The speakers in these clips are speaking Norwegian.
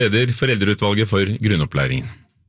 leder foreldreutvalget for grunnopplæringen.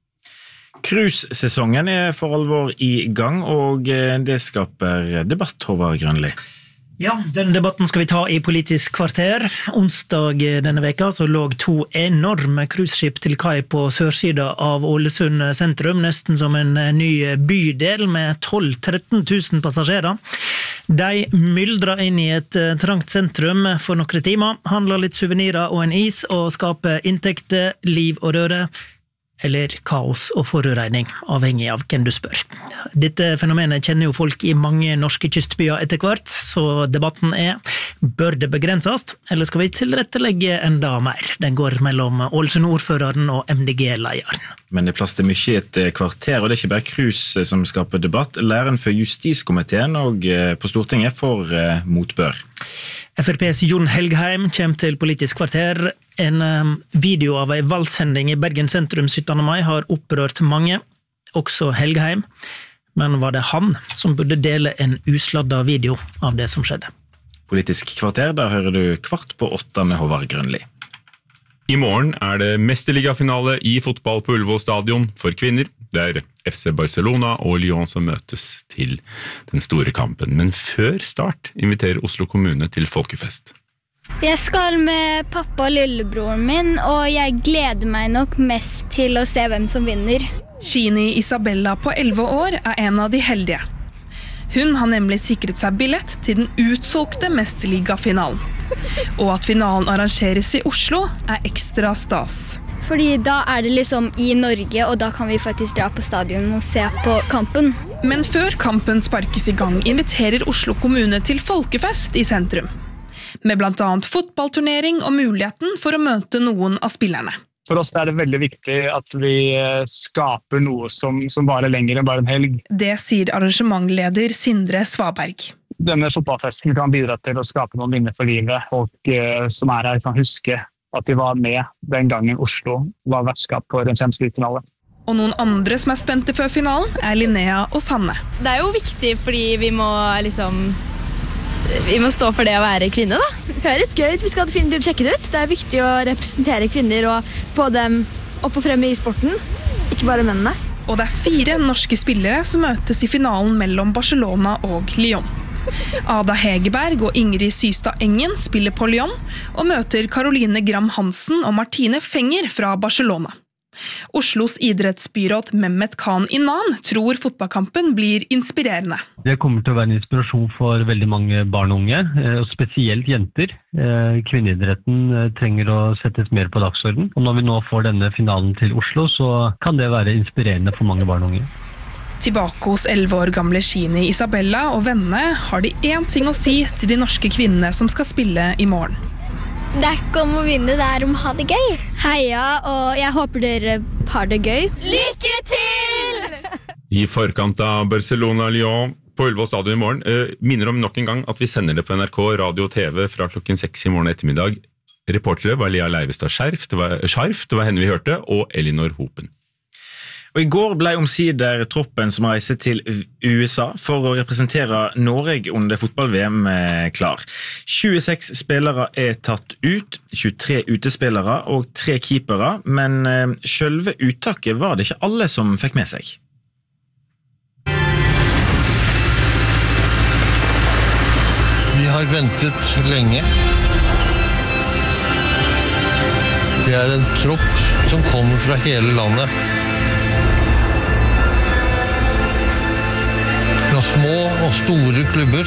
Cruise-sesongen for alvor i gang, og det skaper debatt, Håvard Grønli. Ja, den debatten skal vi ta i Politisk kvarter. Onsdag denne veka så lå 2 enorme cruiseskip til kai på sørsida av Ålesund sentrum, nesten som en ny bydel med 12-13 000 passasjerer. De myldra inn i et trangt sentrum for noen timer, handla litt suvenirer og en is, og skape inntekter, liv og røre, eller kaos og forureining, avhengig av hvem du spør. Dette fenomenet kjenner jo folk i mange norske kystbyer etter hvert, så debatten bør det begrenses, eller skal vi tilrettelegge enda mer? Den går mellom Ålesund-ordføreren og MDG-lederen. Men det er plass til mye i et kvarter, og det er ikke bare cruise som skaper debatt. Læreren for justiskomiteen og på Stortinget får motbør. FrPs Jon Helgheim kommer til Politisk kvarter. En video av en valgshending i Bergen sentrum 17. mai har opprørt mange, også Helgheim. Men var det han som burde dele en usladda video av det som skjedde? Politisk kvarter, da hører du 7:15 med Håvard Grønli. I morgen det mesterligafinale i fotball på Ullevål stadion for kvinner. Det FC Barcelona og Lyon som møtes til den store kampen. Men før start inviterer Oslo kommune til folkefest. Jeg skal med pappa og lillebroren min, og jeg gleder meg nok mest til å se hvem som vinner. Shini Isabella på 11 år en av de heldige. Hun har nemlig sikret seg billett til den utsolgte mesterligafinalen. Og at finalen arrangeres i Oslo ekstra stas. Fordi da det liksom i Norge, og da kan vi faktisk dra på stadion og se på kampen. Men før kampen sparkes i gang, inviterer Oslo kommune til folkefest i sentrum. Med blant annet fotballturnering og muligheten for å møte noen av spillerne. For oss det veldig viktig at vi skaper noe som varer lenger enn bare en helg. Det sier arrangementleder Sindre Svaberg. Denne fotballfesten kan bidra til å skape noen minner for livet. Folk som her kan huske at de var med den gangen Oslo var vertskap på en Champions League-finale. Og noen andre som spente før finalen Linnea og Sanne. Det jo viktig fordi vi må stå for det å være kvinne da. Høres gøy ut, vi skal definitivt sjekke det ut. Det viktig å representere kvinner og få dem opp og frem i sporten, ikke bare mennene. Og det 4 norske spillere som møtes i finalen mellom Barcelona og Lyon. Ada Hegerberg og Ingrid Systad Engen spiller på Lyon og møter Caroline Gram Hansen og Martine Fenger fra Barcelona. Oslos idrettsbyråd Mehmet Khan Inan tror fotballkampen blir inspirerende. Det kommer til å være en inspirasjon for veldig mange barn og unge, og spesielt jenter. Kvinneidretten trenger å settes mer på dagsorden. Og når vi nå får denne finalen til Oslo, så kan det være inspirerende for mange barn og unge. Tilbake hos 11 år gamle Shini Isabella og vennene har de én ting å si til de norske kvinnene som skal spille i morgen. Det ikke om å vinne, det om å ha det gøy. Heia, og jeg håper dere har det gøy. Lykke til! I forkant av Barcelona-Lyon på Ullevål stadion i morgen minner om nok en gang at vi sender det på NRK, radio og TV fra klokken 6 i morgen ettermiddag. Reportere var Lea Leivestad Scharf, det var henne vi hørte, og Elinor Hopen. Og i går ble omsider troppen som reiser til USA for å representere Norge under fotball-VM klar. 26 spillere tatt ut, 23 utespillere og 3 keepere, men selve uttaket var det ikke alle som fikk med seg. Vi har ventet lenge. Det en tropp som kommer fra hele landet. Fra små og store klubber.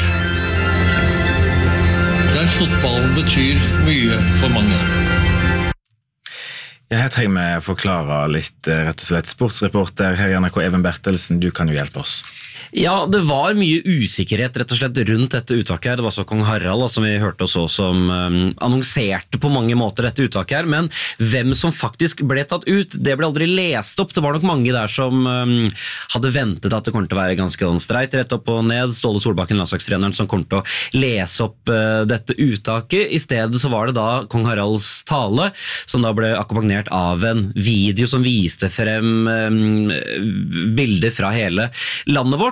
Der fotballen betyr mye for mange. Her trenger vi forklare litt, rett og slett. Sportsreporter her i NRK, Even Bertelsen, du kan jo hjelpe oss. Ja, det var mye usikkerhet rett og slett rundt dette uttaket her. Det var så kong Harald, som vi hørte også, som annonserte på mange måter dette uttaket her, men hvem som faktisk ble tatt ut, det ble aldri lest opp. Det var nok mange der som hadde ventet at det kom til å være ganske streit, rett opp og ned. Ståle Solbakken, landslagstreneren, som kom til å lese opp dette uttaket. I stedet så var det da kong Haralds tale, som da ble akkompagnert av en video som viste frem bilder fra hele landet vårt.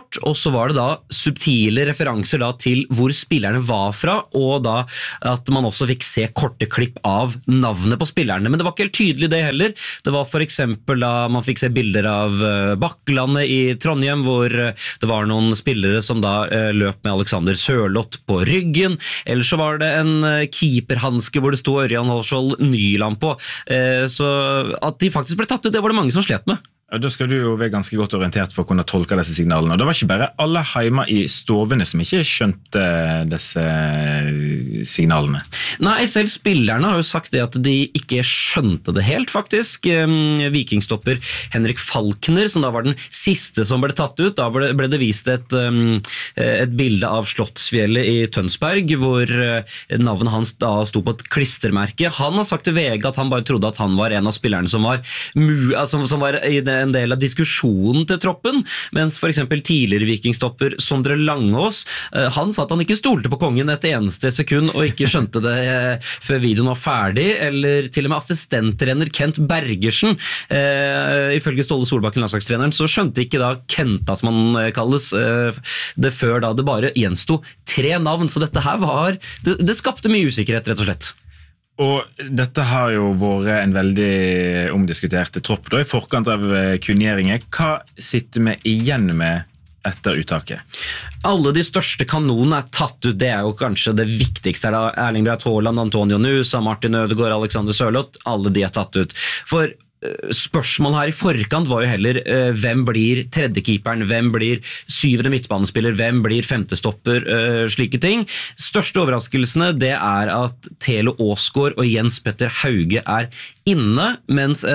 kort, og så var det da subtile referanser da til hvor spillerne var fra, og da at man også fikk se korte klipp av navnet på spillerne, men det var ikke helt tydelig det heller. Det var for eksempel da man fikk se bilder av Bakklandet i Trondheim, hvor det var noen spillere som da løp med Alexander Sørloth på ryggen, eller så var det en keeperhanske hvor det stod Ørjan Holskjold Nyland på, så at de faktisk ble tatt ut, det var det mange som slet med. Da skal du jo være ganske godt orientert for å kunne tolke disse signalene. Og det var ikke bare alle hjemme i stovene som ikke skjønte disse signalene. Nei, selv spillerne har jo sagt det at de ikke skjønte det helt, faktisk. Vikingstopper Henrik Falkner, som da var den siste som ble tatt ut, da ble det vist et bilde av Slottsfjellet i Tønsberg, hvor navnet hans da stod på et klistermerke. Han har sagt til VG at han bare trodde at han var en av spillerne som var i en del av diskusjonen til troppen, mens for eksempel tidligere vikingstopper Sondre Langås, han sa at han ikke stolte på kongen et eneste sekund og ikke skjønte det før videoen var ferdig, eller til og med assistenttrener Kent Bergersen, ifølge Ståle Solbakken, landslagstreneren, så skjønte ikke da Kenta, som han kalles, det før da det bare gjenstod 3 navn, så dette her det skapte mye usikkerhet, rett og slett. Og dette har jo vært en veldig omdiskutert tropp da, i forkant av kunngjeringen. Hva sitter vi igjen med etter uttaket? Alle de største kanonene tatt ut, det jo kanskje det viktigste da. Erling Braut Haaland, Antonio Nusa, Martin Ødegaard, Alexander Sørloth, alle de tatt ut. For spørsmålet her i forkant var jo heller hvem blir tredjekeeperen, hvem blir 7. midtbanespiller, hvem blir 5. stopper, slike ting. Største overraskelsene det at Thelo Aasgaard og Jens Petter Hauge inne, mens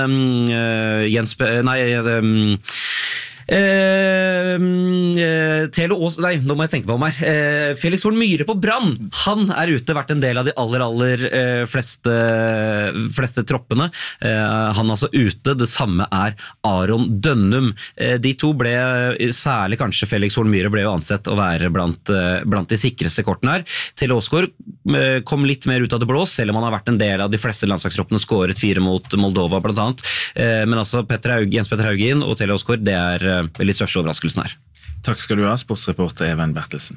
nå må jeg tenke på om her. Felix Horn Myhre på Brann, han ute, vært en del av de aller fleste troppene. Han altså ute, det samme Aron Dønnum. De to ble, særlig kanskje Felix Horn Myhre, ble jo ansett å være blant de sikreste kortene her. Thelo Aasgaard kom litt mer ut av det blå, selv om han har vært en del av de fleste landslagstroppene, skåret 4 mot Moldova blant annet. Men altså Jens Petter Hauge inn og Thelo Aasgaard, det veldig største overraskelsen her. Takk skal du ha, sportsreporter Even Bertelsen.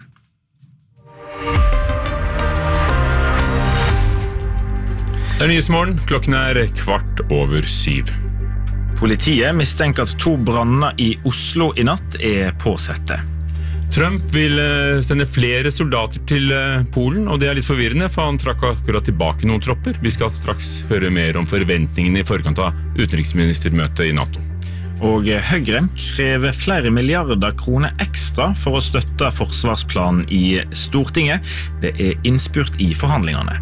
Det Nyhetsmorgen, klokken 6:15. Politiet mistenker at 2 branner i Oslo i natt påsette. Trump vil sende flere soldater til Polen, og det litt forvirrende, for han trakk akkurat tilbake noen tropper. Vi skal straks høre mer om forventningene i forkant av utenriksministermøtet i NATO. Og Høyre krever flere milliarder kroner ekstra for å støtte forsvarsplanen i Stortinget. Det innspurt i forhandlingene.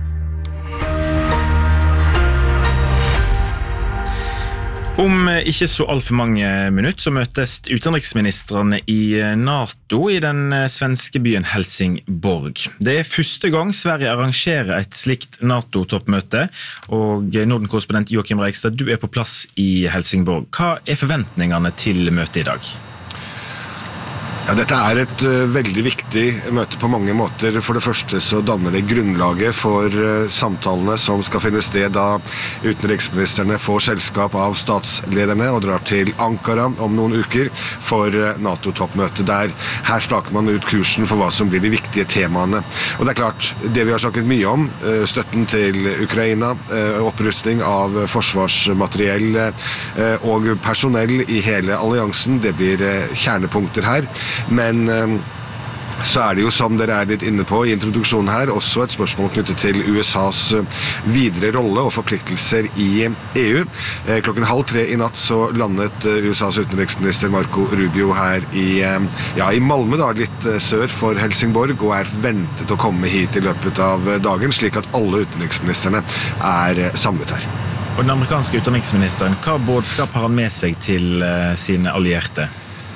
Om ikke så alt for mange minutter så møtes utenriksministrene i NATO i den svenske byen Helsingborg. Det første gang Sverige arrangerer et slikt NATO-toppmøte, og Norden-korrespondent Joakim Reigstad, du på plass i Helsingborg. Hva forventningene til møtet i dag? Ja, dette et veldig viktig møte på mange måter. For det første så danner det grunnlaget for samtalene som skal finne sted da utenriksministerne får selskap av statslederne og drar til Ankara om noen uker for NATO-toppmøtet der. Her staker man ut kursen for hva som blir de viktige temaene. Og det klart, det vi har snakket mye om, støtten til Ukraina, opprustning av forsvarsmateriell og personell i hele alliansen, det blir kjernepunkter her. Men så det jo, som dere litt inne på i introduksjonen her, også et spørsmål knyttet til USAs videre rolle og forpliktelser i EU. Klokken 2:30 i natt så landet USAs utenriksminister Marco Rubio her i Malmö, da, litt sør for Helsingborg, og ventet å komme hit i løpet av dagen, slik at alle utenriksministerne samlet her. Og den amerikanske utenriksministeren, hva budskap har han med seg til sine allierte?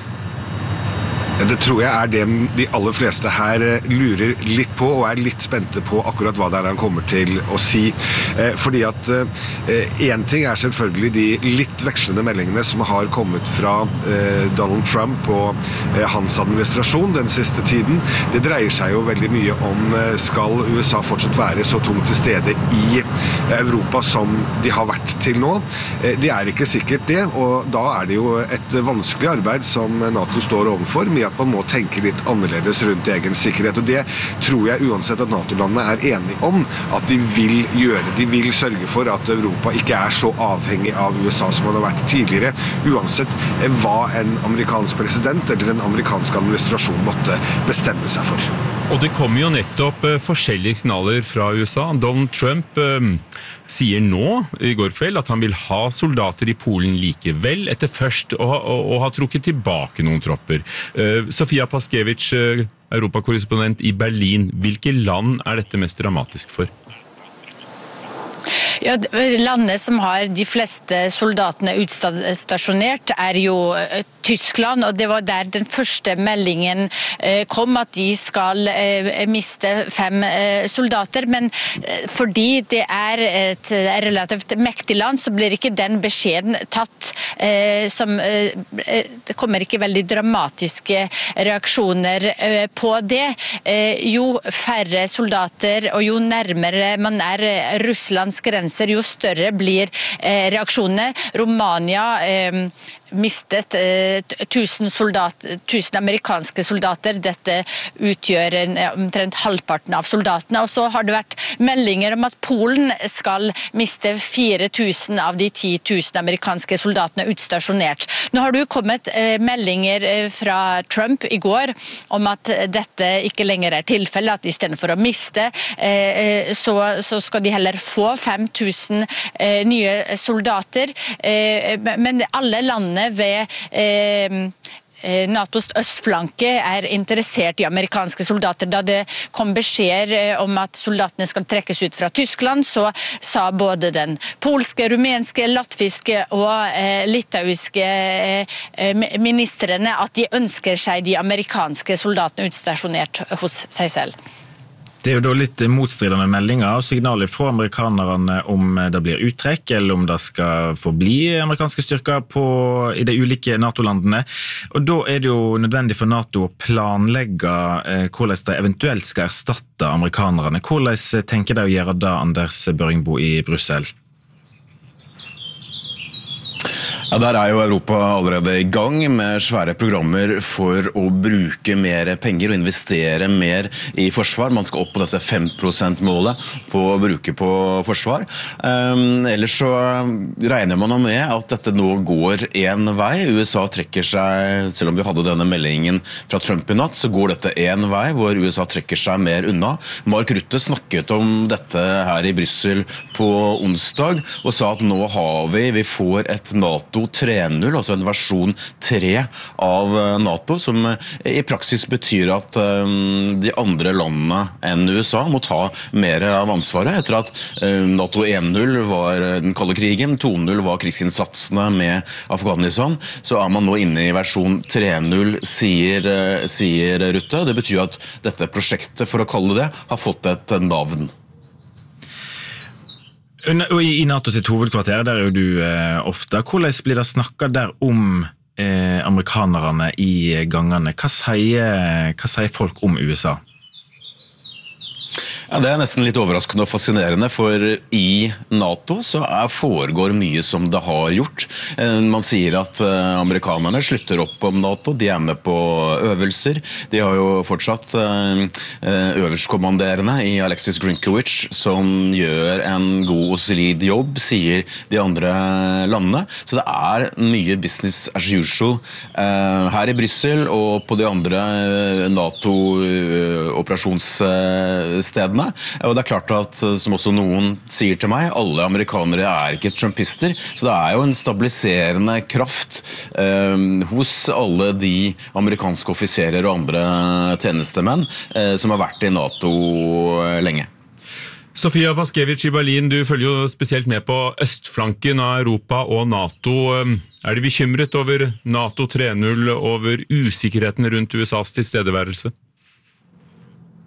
Det tror jeg det de aller fleste her lurer litt på, og litt spente på akkurat hva det han kommer til å si. Fordi at en ting selvfølgelig de litt vekslende meldingene som har kommet fra Donald Trump og hans administrasjon den siste tiden. Det dreier seg jo veldig mye om skal USA fortsatt være så tungt til stede i Europa som de har vært til nå. Det ikke sikkert det, og da det jo et vanskelig arbeid som NATO står overfor, med at man må tenke litt annerledes rundt egen sikkerhet. Og det tror jeg uansett at NATO-landene er enige om at de vil gjøre. De vil sørge for at Europa ikke er så avhengig av USA som man har vært tidligere, uansett hva en amerikansk president eller en amerikansk administrasjon måtte bestemme seg for. Og det kommer jo nettopp forskjellige signaler fra USA. Donald Trump sier nå, i går kveld, at han vil ha soldater i Polen likevel, etter først å ha trukket tilbake noen tropper. Sofia Paskevich, europakorrespondent i Berlin, hvilke land er dette mest dramatisk for? Ja, landet som har de fleste soldatene utstasjonert er jo Tyskland, og det var der den første meldingen kom at de skal miste 5 soldater, men fordi det er et relativt mektig land, så blir ikke den beskjeden tatt det kommer ikke veldig dramatiske reaksjoner på det. Jo færre soldater og jo nærmere man er Russlands grenser, jo større blir reaksjonene. Romania mistet 1000 amerikanske soldater. Dette utgjør omtrent halvparten av soldatene. Og så har det vært meldinger om at Polen skal miste 4000 av de 10 000 amerikanske soldatene utstasjonert. Nå har det jo kommet meldinger fra Trump i går om at dette ikke lenger er tilfellet, at i stedet for å miste, så skal de heller få 5000 nye soldater. Men alle landene ved NATOs østflanke er interessert i amerikanske soldater. Da det kom beskjed om at soldatene skal trekkes ut fra Tyskland, så sa både den polske, rumenske, latviske og litauiske ministrene at de ønsker seg de amerikanske soldatene utstasjonert hos seg selv. Det er jo da litt motstridende meldinger og signaler fra amerikanerne om det blir uttrekk, eller om det skal forbli amerikanske styrker i de ulike NATO-landene. Og da er det jo nødvendig for NATO å planlegge hvordan de eventuelt skal erstatte amerikanerne. Hvordan tenker de å gjøre det, Anders Børingbo i Brussel? Ja, der er jo Europa allerede i gang med svære programmer for å bruke mer penger og investere mer i forsvar. Man skal opp på dette 5%-målet på å bruke på forsvar. Ellers så regner man med at dette nå går en vei. USA trekker seg, selv om vi hadde denne meldingen fra Trump i natt, så går dette en vei hvor USA trekker seg mer unna. Mark Rutte snakket om dette her i Brussel på onsdag og sa at nå vi får et NATO 3.0, altså en versjon 3 av NATO, som i praksis betyr at de andre landene enn USA må ta mer av ansvaret, etter at NATO 1.0 var den kalde krigen, 2.0 var krigsinnsatsene med Afghanistan, så er man nå inne i versjon 3.0, sier Rutte. Det betyr at dette prosjektet, for å kalle det, har fått et navn. Og i NATO sitt hovedkvarter, der er jo du ofte. Hvordan blir det snakket der om amerikanerne i gangene? Hva sier folk om USA? Ja, det er nesten litt overraskende og fascinerende, for i NATO så foregår mye som det har gjort. Man sier at amerikanerne slutter opp om NATO, de er med på øvelser. De har jo fortsatt øverstkommanderende i Alexis Grinkowicz, som gjør en god og solid jobb, sier de andre landene. Så det er mye business as usual her i Brussel og på de andre NATO-operasjonsstedene. Og det er klart at, som også noen sier til meg, alle amerikanere er ikke trumpister, så det er jo en stabiliserende kraft hos alle de amerikanske offiserer og andre tjenestemenn som har vært i NATO lenge. Sofia Paskevich i Berlin, du følger jo spesielt med på østflanken av Europa og NATO. Er du bekymret over NATO 3.0, over usikkerheten rundt USAs tilstedeværelse?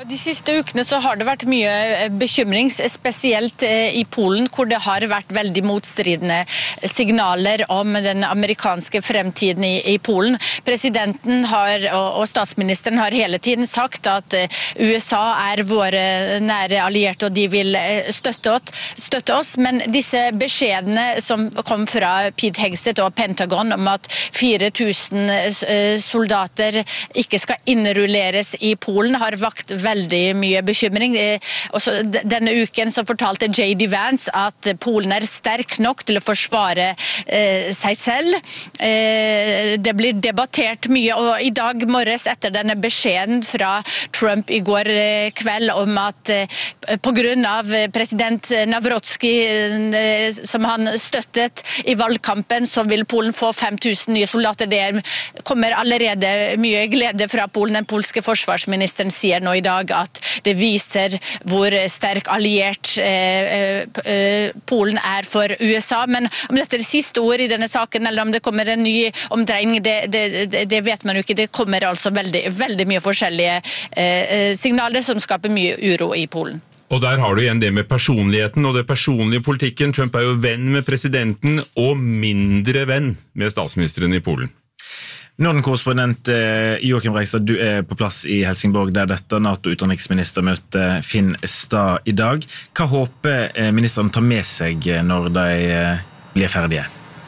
De siste ukene så har det vært mye bekymring, spesielt i Polen, hvor det har vært veldig motstridende signaler om den amerikanske fremtiden i Polen. Presidenten og statsministeren har hele tiden sagt at USA er våre nære allierte, og de vil støtte oss. Men disse beskjedene som kom fra Pete Hegseth og Pentagon om at 4000 soldater ikke skal innrulleres i Polen, har vakt veldig mye bekymring. Også denne uken så fortalte J.D. Vance at Polen er sterk nok til å forsvare seg selv. Det blir debattert mye, og i dag morges etter denne beskjeden fra Trump i går kveld om at på grunn av president Nawrocki som han støttet i valgkampen, så vil Polen få 5000 nye soldater. Det kommer allerede mye glede fra Polen. Den polske forsvarsministeren sier nå i dag at det viser hvor sterk alliert Polen er for USA. Men om dette er det siste ord i denne saken, eller om det kommer en ny omdreining, det vet man jo ikke. Det kommer altså veldig mye forskjellige signaler som skaper mye uro i Polen. Og der har du igjen det med personligheten og det personlige politikken. Trump er jo venn med presidenten og mindre venn med statsministeren i Polen. Norden-korrespondent Joachim Reigstad, du er på plass i Helsingborg der dette NATO-utenriksministermøtet finner sted i dag. Hva håper ministeren tar med seg når de blir ferdige?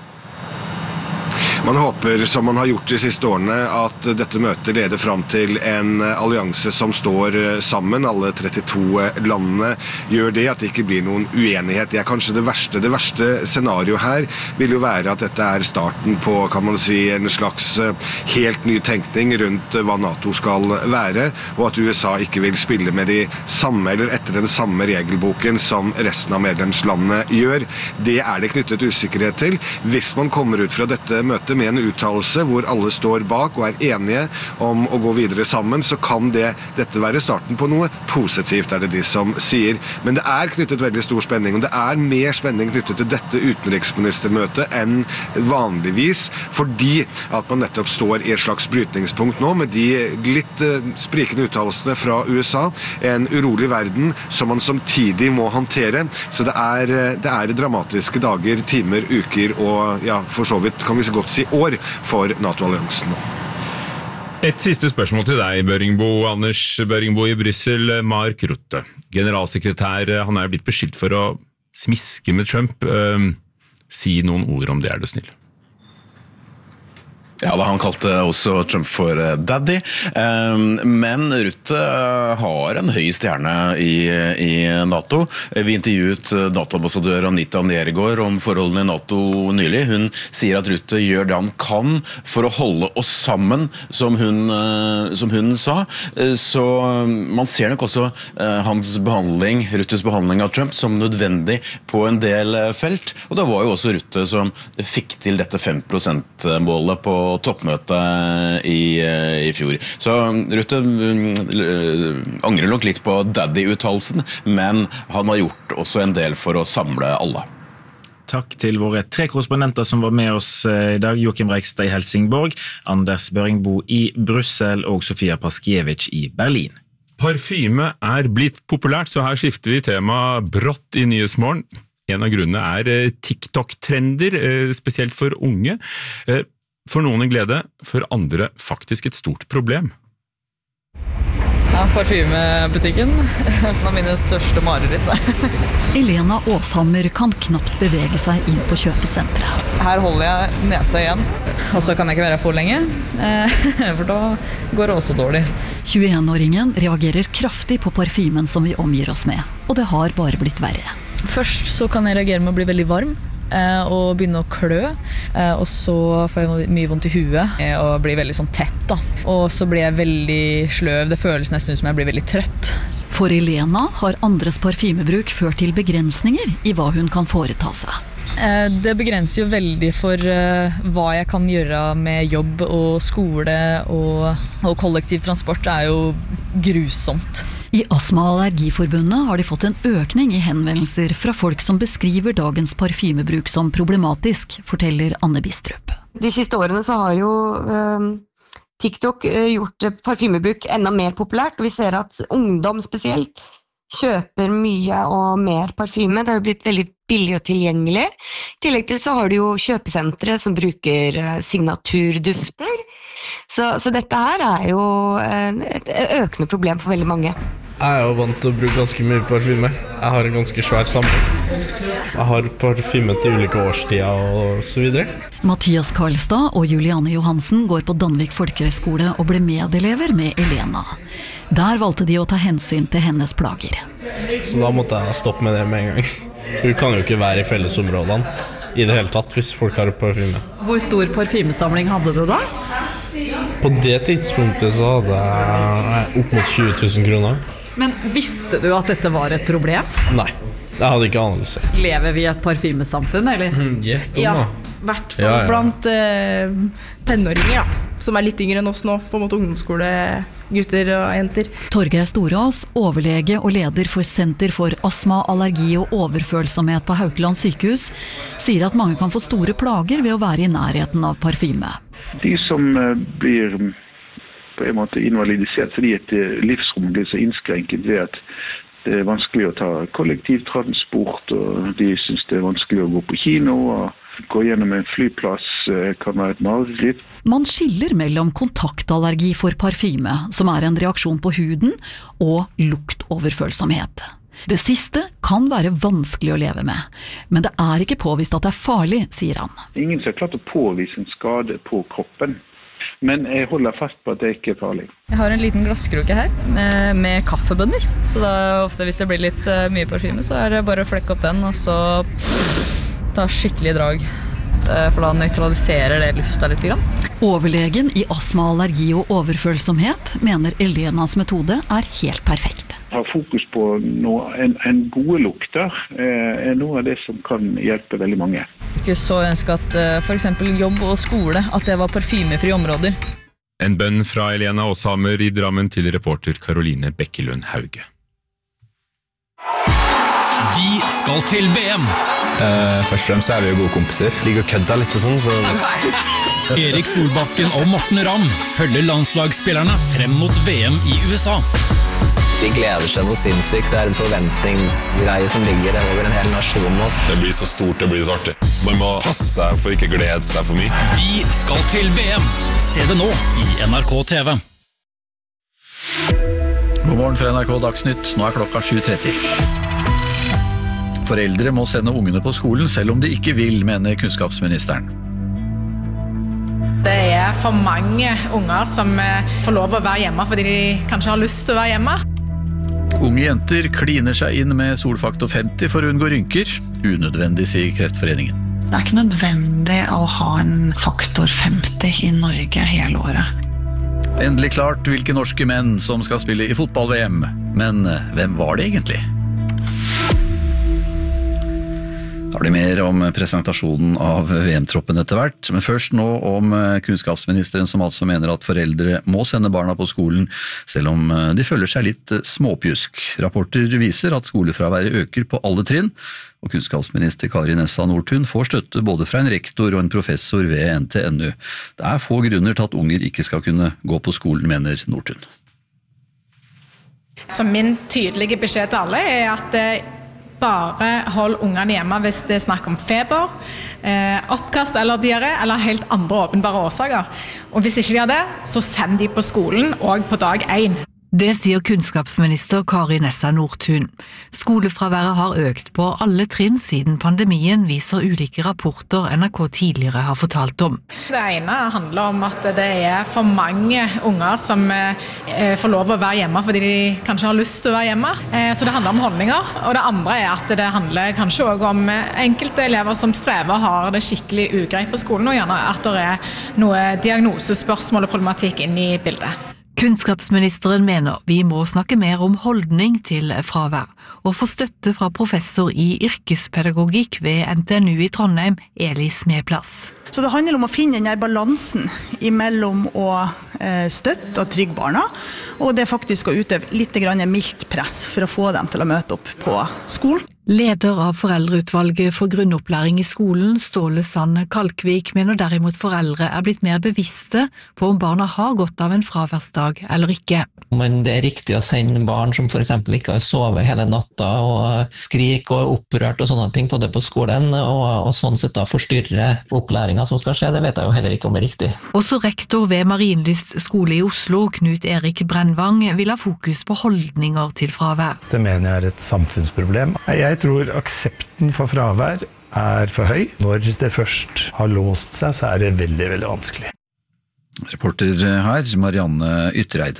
Man håper, som man har gjort de siste årene, at dette møtet leder fram til en allianse som står sammen. Alle 32 landene gjør det, at det ikke blir noen uenighet. Det er kanskje det verste. Det verste scenarioet her vil jo være at dette er starten på, kan man si, en slags helt ny tenkning rundt hva NATO skal være, og at USA ikke vil spille med de samme, eller etter den samme regelboken som resten av medlemslandene gjør. Det er det knyttet usikkerhet til. Hvis man kommer ut fra dette møtet med en uttalelse hvor alle står bak og er enige om å gå videre sammen, så kan dette være starten på noe positivt, er det de som sier. Men det er knyttet veldig stor spenning, og det er mer spenning knyttet til dette utenriksministermøtet enn vanligvis, fordi at man nettopp står i et slags brytningspunkt nå med de litt sprikende uttalelsene fra USA, en urolig verden som man samtidig må håndtere. Så det er dramatiske dager, timer, uker og ja, for så vidt kan vi så godt si år for NATO-alliansen. Et siste spørsmål til deg, Anders Børingbo i Brussel. Mark Rutte, generalsekretær, han er blitt beskyldt for å smiske med Trump. Si noen ord om det, er du snill. Ja, han kalte også Trump for daddy, men Rutte har en høy stjerne i NATO. Vi intervjuet NATO-ambassadør Anita Nergård om forholdene i NATO nylig. Hun sier at Rutte gjør det han kan for å holde oss sammen, som hun sa. Så man ser nok også Ruttes behandling av Trump som nødvendig på en del felt. Og det var jo også Rutte som fikk til dette 5%-målet på toppmøtet i fjor. Så Rutte angrer nok litt på daddy-uttalelsen, men han har gjort også en del for å samle alle. Takk til våre 3 korrespondenter som var med oss i dag. Joachim Reigstad i Helsingborg, Anders Børingbo i Brussel og Sofia Paskiewicz i Berlin. Parfyme er blitt populært, så her skifter vi tema brått i Nyhetsmorgen. En av grunnene er TikTok-trender, spesielt for unge. For noen en glede, for andre faktisk et stort problem. Ja, parfymebutikken. En av mine største mareritt. Elena Åshammer kan knapt bevege seg inn på kjøpesenteret. Her holder jeg nesa igjen, og så kan jeg ikke være for lenge, for da går det også dårlig. 21-åringen reagerer kraftig på parfymen som vi omgir oss med, og det har bare blitt verre. Først så kan jeg reagere med å bli veldig varm, og begynne å klø, og så får jeg mye vondt i huet og blir veldig sånn tett da. Og så blir jeg veldig sløv, det føles nesten ut som jeg blir veldig trøtt. For Elena har andres parfymebruk ført til begrensninger i hva hun kan foreta seg. Det begrenser jo veldig for hva jeg kan gjøre med jobb og skole, og kollektiv transport er jo grusomt. I Astma- og Allergiforbundet har de fått en økning i henvendelser fra folk som beskriver dagens parfymebruk som problematisk, forteller Anne Bistrup. De siste årene så har jo TikTok gjort parfymebruk enda mer populært, og vi ser at ungdom spesielt kjøper mye og mer parfyme. Det har jo blitt veldig billig og tilgjengelig. I tillegg til så har du jo kjøpesentre som bruker signaturdufter. Så dette her jo et økende problem for veldig mange. Jeg jo vant til å bruke ganske mye parfyme. Jeg har en ganske svær samling. Jeg har parfyme til ulike årstider og så videre. Mathias Karlstad og Juliane Johansen går på Danvik Folkehøgskole og ble medelever med Elena. Der valgte de å ta hensyn til hennes plager. Så da måtte jeg stoppe med det med en gang. Hun kan jo ikke være i fellesområdene i det hele tatt hvis folk har parfyme. Hvor stor parfymesamling hadde du da? På det tidspunktet så hadde jeg opp mot 20 000 kroner. Men visste du at dette var et problem? Nei, jeg hadde ikke anelse. Lever vi i et parfymesamfunn, eller? Ja, hvert fall blant tenåringer, som litt yngre enn oss nå, på en måte ungdomsskole, gutter og jenter. Torgeir Storås, overlege og leder for Senter for astma, allergi og overfølsomhet på Haukeland sykehus, sier at mange kan få store plager ved å være i nærheten av parfyme. De som blir på en måte invalidisert fordi et livsrom blir så innskrenket ved at det vanskelig å ta kollektivtransport, og de synes det vanskelig å gå på kino, og gå gjennom en flyplass kan være et mareritt. Man skiller mellom kontaktallergi for parfyme, som en reaksjon på huden, og luktoverfølsomhet. Det siste kan være vanskelig å leve med, men det ikke påvist at det farlig, sier han. Ingen som har klart å påvise en skade på kroppen. Men jeg holder fast på at det ikke farlig. Jeg har en liten glasskrukke her med kaffebønner. Så da ofte hvis det blir litt mye parfyme, så det bare å flekke opp den, og så ta skikkelig drag. For da nøytraliserer det lufta litt grann. Overlegen i astma, allergi og overfølsomhet mener Elenas metode helt perfekt. Ha fokus på en gode lukter noe av det som kan hjelpe veldig mange. Jeg skulle så ønske at for eksempel jobb og skole, at det var parfymefri områder. En bønn fra Elena Åshammer i Drammen til reporter Caroline Bekkelund Hauge. Vi skal til VM! Først og fremst vi jo gode kompiser. Ligger og kødda litt og sånn, så... Erik Solbakken og Morten Ramm følger landslagsspillerne frem mot VM i USA. De gleder seg noe sinnssykt. Det en forventningsgreie som ligger der over en hel nasjon nå. Det blir så stort, det blir så artig. Man må passe seg for ikke glede seg for mye. Vi skal til VM. Se det nå i NRK TV. God morgen fra NRK Dagsnytt. Nå klokka 7:30. Foreldre må sende ungene på skolen selv om de ikke vil, mener kunnskapsministeren. Det for mange unger som får lov å være hjemme fordi de kanskje har lyst til å være hjemme. Unge jenter kliner seg inn med Solfaktor 50 for å unngå rynker. Unødvendig, sier Kreftforeningen. Det ikke nødvendig å ha en faktor 50 i Norge hele året. Endelig klart hvilke norske menn som skal spille i fotball-VM. Men hvem var det egentlig? Da blir mer om presentasjonen av VM-troppen etter hvert, men først nå om kunnskapsministeren som altså mener at foreldre må sende barna på skolen, selv om de føler seg litt småpjusk. Rapporter viser at skolefraværet øker på alle trinn, og kunnskapsminister Kari Nessa Nordtun får støtte både fra en rektor og en professor ved NTNU. Det få grunner til at unger ikke skal kunne gå på skolen, mener Nordtun. Så min tydelige beskjed til alle at bare hold ungene hjemme hvis det snakk om feber, oppkast eller diaré, eller helt andre åpenbare årsaker. Og hvis ikke de har det, så send de på skolen og på dag 1. Det sier kunnskapsminister Kari Nessa Nordtun. Skolefraværet har økt på alle trinn siden pandemien, viser ulike rapporter NRK tidligere har fortalt om. Det ene handler om at det for mange unger som får lov å være hjemme fordi de kanskje har lyst til å være hjemme. Så det handler om holdninger. Og det andre at det handler kanskje også om enkelte elever som strever og har det skikkelig ugreit på skolen, og gjerne at det noe diagnosespørsmål og problematikk inn i bildet. Kunnskapsministeren mener vi må snakke mer om holdning til fravær, og få støtte fra professor i yrkespedagogikk ved NTNU i Trondheim, Elis Medplass. Så det handler om å finne denne balansen mellom å støtte og trygge barna, og det faktisk å utøve litt mildt press for å få dem til å møte opp på skolen. Leder av foreldreutvalget for grunnopplæring i skolen, Ståle Sand Kalkvik, mener derimot foreldre blitt mer bevisste på om barna har godt av en fraværsdag eller ikke. Men det riktig å sende barn som for eksempel ikke har sovet hele natta og skriker og er opprørt og sånne ting på det på skolen, og sånn sett da forstyrre opplæringen som skal skje, det vet jeg jo heller ikke om det er riktig. Også rektor ved Marienlyst skole i Oslo, Knut Erik Brennvang, vil ha fokus på holdninger til fravær. Det mener jeg er et samfunnsproblem. Jeg tror aksepten for fravær er for høy. Når det først har låst seg, så er det veldig, veldig vanskelig. Reporter her, Marianne Ytreide.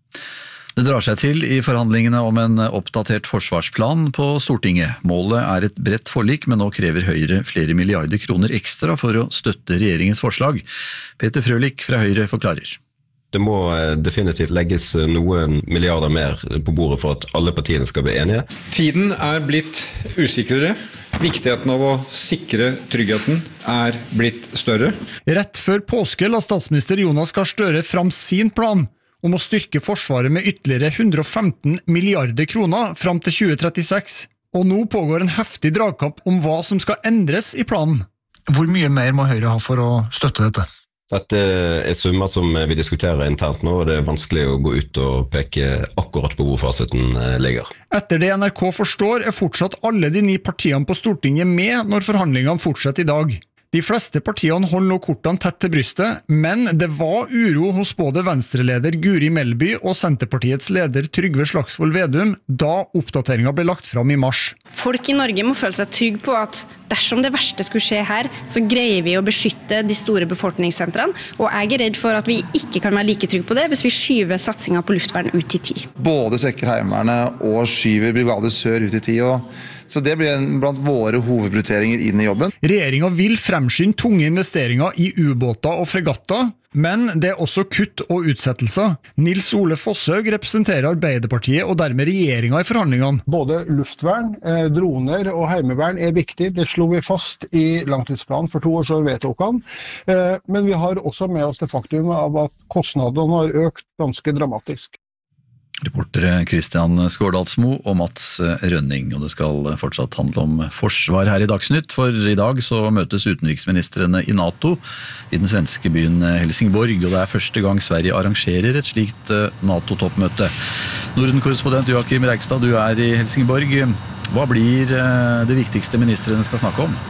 Det drar seg til i forhandlingene om en oppdatert forsvarsplan på Stortinget. Målet er et bredt forlik, men nå krever Høyre flere milliarder kroner ekstra for å støtte regjeringens forslag. Peter Frølich fra Høyre forklarer. Det må definitivt legges noen milliarder mer på bordet for at alle partiene skal bli enige. Tiden er blitt usikrere. Viktigheten av å sikre tryggheten er blitt større. Rett før påske la statsminister Jonas Gahr Støre fram sin plan om å styrke forsvaret med ytterligere 115 milliarder kroner fram til 2036. Og nå pågår en heftig dragkamp om hva som skal endres i planen. Hvor mye mer må Høyre ha for å støtte dette? Dette er summer som vi diskuterer internt nå, og det er vanskelig å gå ut og peke akkurat på hvor fasiten ligger. Etter det NRK forstår fortsatt alle de 9 partiene på Stortinget med når forhandlingene fortsetter i dag. De fleste partiene holder nå kortene tett til brystet, men det var uro hos både Venstre-leder Guri Melby og Senterpartiets leder Trygve Slagsvold Vedum da oppdateringen ble lagt fram i mars. Folk i Norge må føle seg trygg på at dersom det verste skulle skje her, så greier vi å beskytte de store befolkningssentrene, og jeg er redd for at vi ikke kan være like trygg på det hvis vi skyver satsingen på luftvern ut i tid. Både svekker Heimevernet og skyver Brigade Sør ut i tid, så det blir blant våre hovedprioriteringer inn i jobben. Regjeringen vil fremskynde tunge investeringer i ubåter og fregatter, men det er også kutt og utsettelser. Nils Ole Fosshaug representerer Arbeiderpartiet og dermed regjeringen i forhandlingene. Både luftvern, droner og heimevern er viktig. Det slo vi fast i langtidsplanen for 2 år siden vedtok han. Men vi har også med oss det faktum av at kostnadene har økt ganske dramatisk. Reportere Kristian Skårdalsmo og Mats Rønning, og det skal fortsatt handle om forsvar her i Dagsnytt, for i dag så møtes utenriksministrene i NATO i den svenske byen Helsingborg, og det er første gang Sverige arrangerer et slikt NATO-toppmøte. Norden-korrespondent Joakim Reigstad, du er i Helsingborg. Hva blir det viktigste ministrene skal snakke om?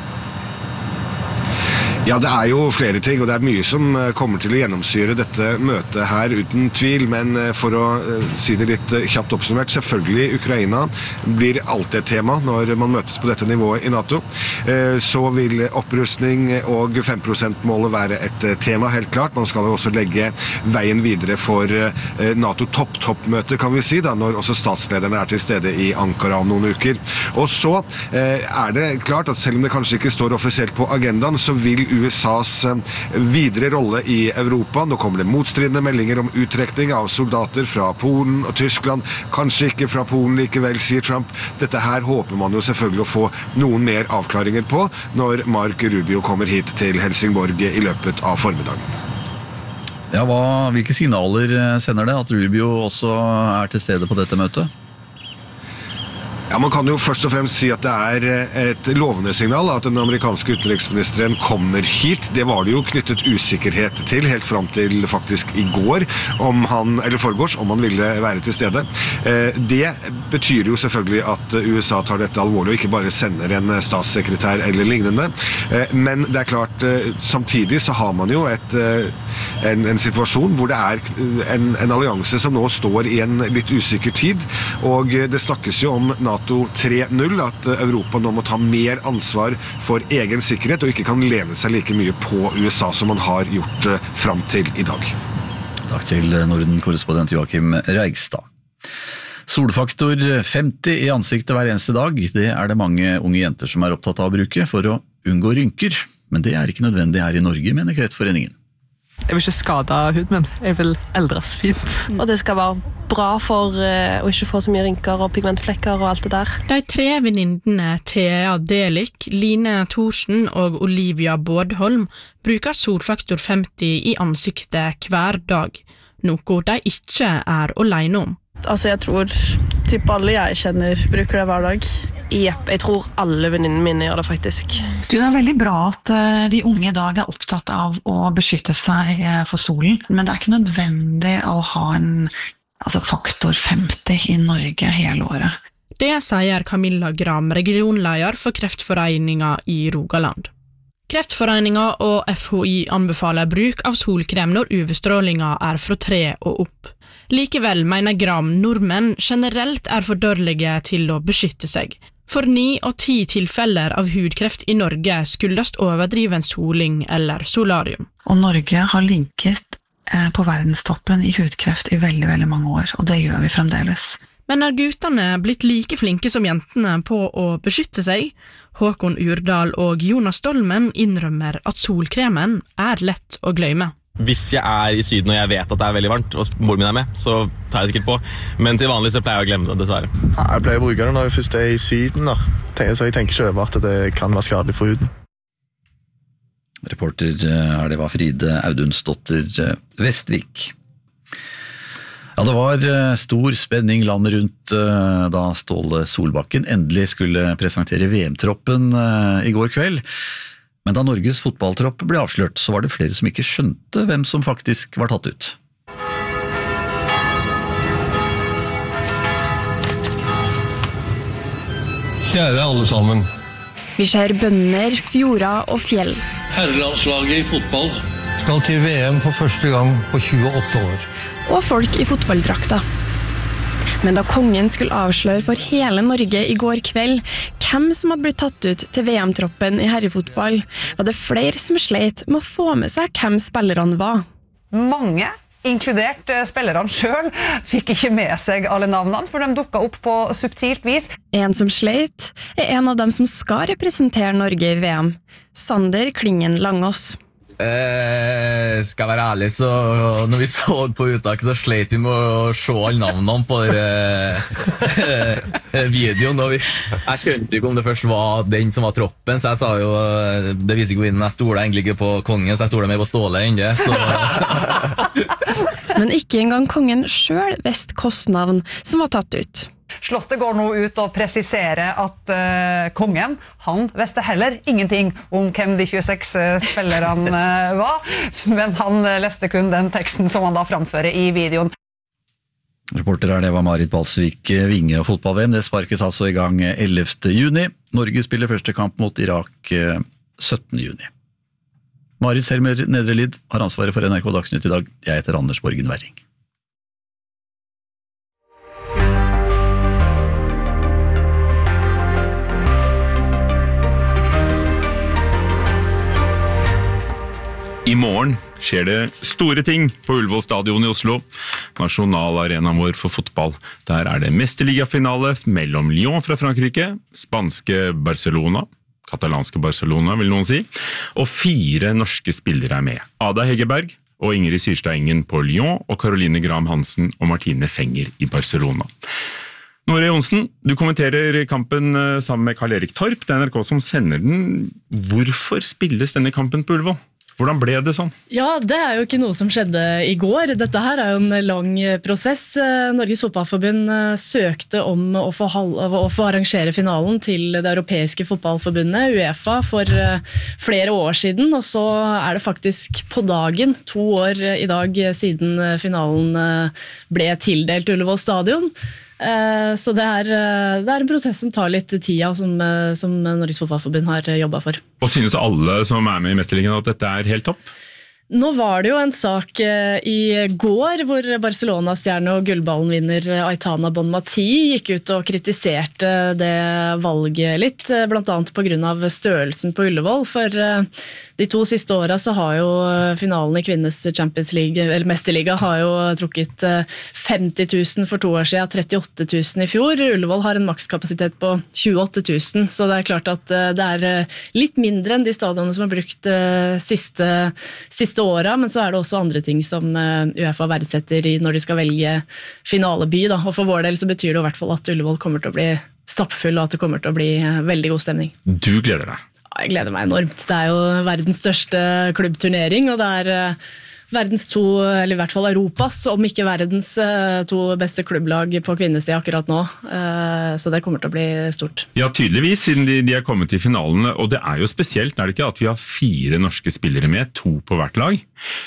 Ja, det er jo flere ting, og det er mye som kommer til å gjennomsyre dette møtet her uten tvil, men for å si det litt kjapt oppsummert, selvfølgelig Ukraina blir alltid et tema når man møtes på dette nivået i NATO. Så vil opprustning og 5%-målet være et tema, helt klart. Man skal jo også legge veien videre for NATO-toppmøte, kan vi si, da, når også statslederne er til stede i Ankara om noen uker. Og så er det klart at selv om det kanskje ikke står offisielt på agendaen, så vil USAs videre rolle i Europa. Nå kommer det motstridende meldinger om uttrekning av soldater fra Polen og Tyskland. Kanskje ikke fra Polen likevel, sier Trump. Dette her håper man jo selvfølgelig å få noen mer avklaringer på når Mark Rubio kommer hit til Helsingborg i løpet av formiddagen. Ja, hvilke signaler sender det at Rubio også er til stede på dette møtet? Ja, man kan jo først og fremst si at det er et lovende signal at den amerikanske utenriksministeren kommer hit. Det var det jo knyttet usikkerhet til, helt fram til faktisk i går, forgårs, om han ville være til stede. Det betyr jo selvfølgelig at USA tar dette alvorlig og ikke bare sender en statssekretær eller lignende. Men det er klart, samtidig så har man jo en situasjon hvor det er en allianse som nå står i en litt usikker tid, og det snakkes jo om NATO 3.0, at Europa nå må ta mer ansvar for egen sikkerhet og ikke kan lene seg like mye på USA som man har gjort fram til i dag. Takk til Norden-korrespondent Joakim Reigstad. Solfaktor 50 i ansiktet hver eneste dag, det er det mange unge jenter som er opptatt av å bruke for å unngå rynker, men det er ikke nødvendig her i Norge, mener Kreftforeningen. Jeg vil ikke skade huden min, jeg vil eldres fint. Og det skal være bra for å ikke få så mye rynker og pigmentflekker og alt det der. De 3 venninnene Thea Delik, Line Thorsen og Olivia Bårdholm bruker solfaktor 50 i ansiktet hver dag, noe de ikke er alene om. Altså jeg tror typ alle jeg kjenner bruker det hver dag. Jepp, jeg tror alle venninnene mine gjør det faktisk. Det er veldig bra at de unge I dag opptatt av å beskytte seg for solen, men det ikke nødvendig å ha en faktor 50 I Norge hele året. Det sier Camilla Gram, regionleder for Kreftforeningen I Rogaland. Kreftforeningen og FHI anbefaler bruk av solkrem når UV-strålinga fra 3 og opp. Likevel mener Gram nordmenn generelt for dårlige til å beskytte seg. For 9 av 10 tilfeller av hudkreft I Norge skyldes overdriven soling eller solarium. Og Norge har ligget på verdenstoppen I hudkreft I veldig, veldig mange år, og det gjør vi fremdeles. Men guttene blitt like flinke som jentene på å beskytte seg? Håkon Urdal og Jonas Dolmen innrømmer at solkremen lett å glemme. Hvis jeg I syden og jeg vet at det veldig varmt, og mor min med, så tar jeg sikkert på. Men til vanlig så pleier jeg å glemme det, dessverre. Ja, jeg pleier å bruke det når jeg først I syden, da. Så jeg tenker ikke over at det kan være skadelig for huden. Reporter det var Fride Audunsdotter Vestvik. Ja, det var stor spenning landet rundt da Ståle Solbakken endelig skulle presentere VM-troppen I går kveld. Men da Norges fotballtropp ble avslørt, så var det flere som ikke skjønte hvem som faktisk var tatt ut. Kjære alle sammen. Vi ser bønder, fjorder og fjell. Herrelandslaget I fotball skal til VM for første gang på 28 år. Og folk I fotballdrakter. Men da kongen skulle avsløre for hele Norge I går kveld hvem som hadde blitt tatt ut til VM-troppen I herrefotball, var det flere som sleit med å få med seg hvem spillerne var. Mange, inkludert spillerne selv, fikk ikke med seg alle navnene, for de dukket opp på subtilt vis. En som sleit en av dem som skal representere Norge I VM, Sander Klingen Langås. Skal være ærlig, så når vi så på uttaket så sleit vi med å se alle navnene på videoen og jeg skjønte ikke om det først var den som var troppen, så jeg sa jo det viser ikke hvor inn jeg stoler egentlig ikke på kongen, så jeg stoler mer på Ståle enn det Men ikke engang kongen selv visste hvilket navn som var tatt ut. Slottet går nå ut og presiserer at kongen, han visste heller ingenting om hvem de 26 spillerne var, men han leste kun den teksten som han da framfører I videoen. Reporter det var Marit Balsvik Vinge og fotball-VM. Det sparkes altså I gang 11. juni. Norge spiller første kamp mot Irak 17. juni. Marit Selmer Nedre Lid har ansvaret for NRK Dagsnytt I dag. Jeg heter Anders Borgen Werring. I morgen skjer det store ting på Ullevål stadion I Oslo, nasjonalarenaen vår for fotball. Der det mesterligafinale mellom Lyon fra Frankrike, spanske Barcelona, katalanske Barcelona vil noen si, og 4 norske spillere med. Ada Hegerberg og Ingrid Syrstad Engen på Lyon, og Caroline Graham Hansen og Martine Fenger I Barcelona. Nore Jonsen, du kommenterer kampen sammen med Karl-Erik Torp, det NRK som sender den. Hvorfor spilles denne kampen på Ullevål? Hvordan ble det sånn? Ja, det jo ikke noe som skjedde I går. Dette her jo en lang prosess. Norges fotballforbund søkte om å få arrangere finalen til det europeiske fotballforbundet, UEFA, for flere år siden, og så det faktisk på dagen, 2 år I dag siden finalen ble tildelt Ullevål stadion. Så det en prosess som tar litt tid, som Norges fotballforbund har jobbet for. Og synes alle som med I Mesterligaen at dette helt topp? Nå var det jo en sak I går hvor Barcelona-stjerne og gullballenvinner Aitana Bonmati gikk ut og kritiserte det valget litt, blant annet på grunn av størrelsen på Ullevål, for de 2 siste årene så har jo finalen I kvinnes Champions League, eller Mesterliga, har jo trukket 50 000 for 2 år siden, 38 000 I fjor. Ullevål har en makskapasitet på 28 000, så det klart at det litt mindre enn de stadionene som har brukt siste året, men så det også andre ting som UEFA verdsetter når de skal velge finaleby, da. Og for vår del så betyr det I hvert fall at Ullevål kommer til å bli stappfull, og at det kommer til å bli veldig god stemning. Du gleder deg? Ja, jeg gleder meg enormt. Det jo verdens største klubbturnering, og det verdens to, eller i hvert fall Europas, om ikke verdens to beste klubblag på kvinnesiden akkurat nå. Så det kommer til å bli stort. Ja, tydeligvis, siden de er kommet til finalene, og det er jo spesielt, er det ikke, at vi har 4 norske spillere med, 2 på hvert lag.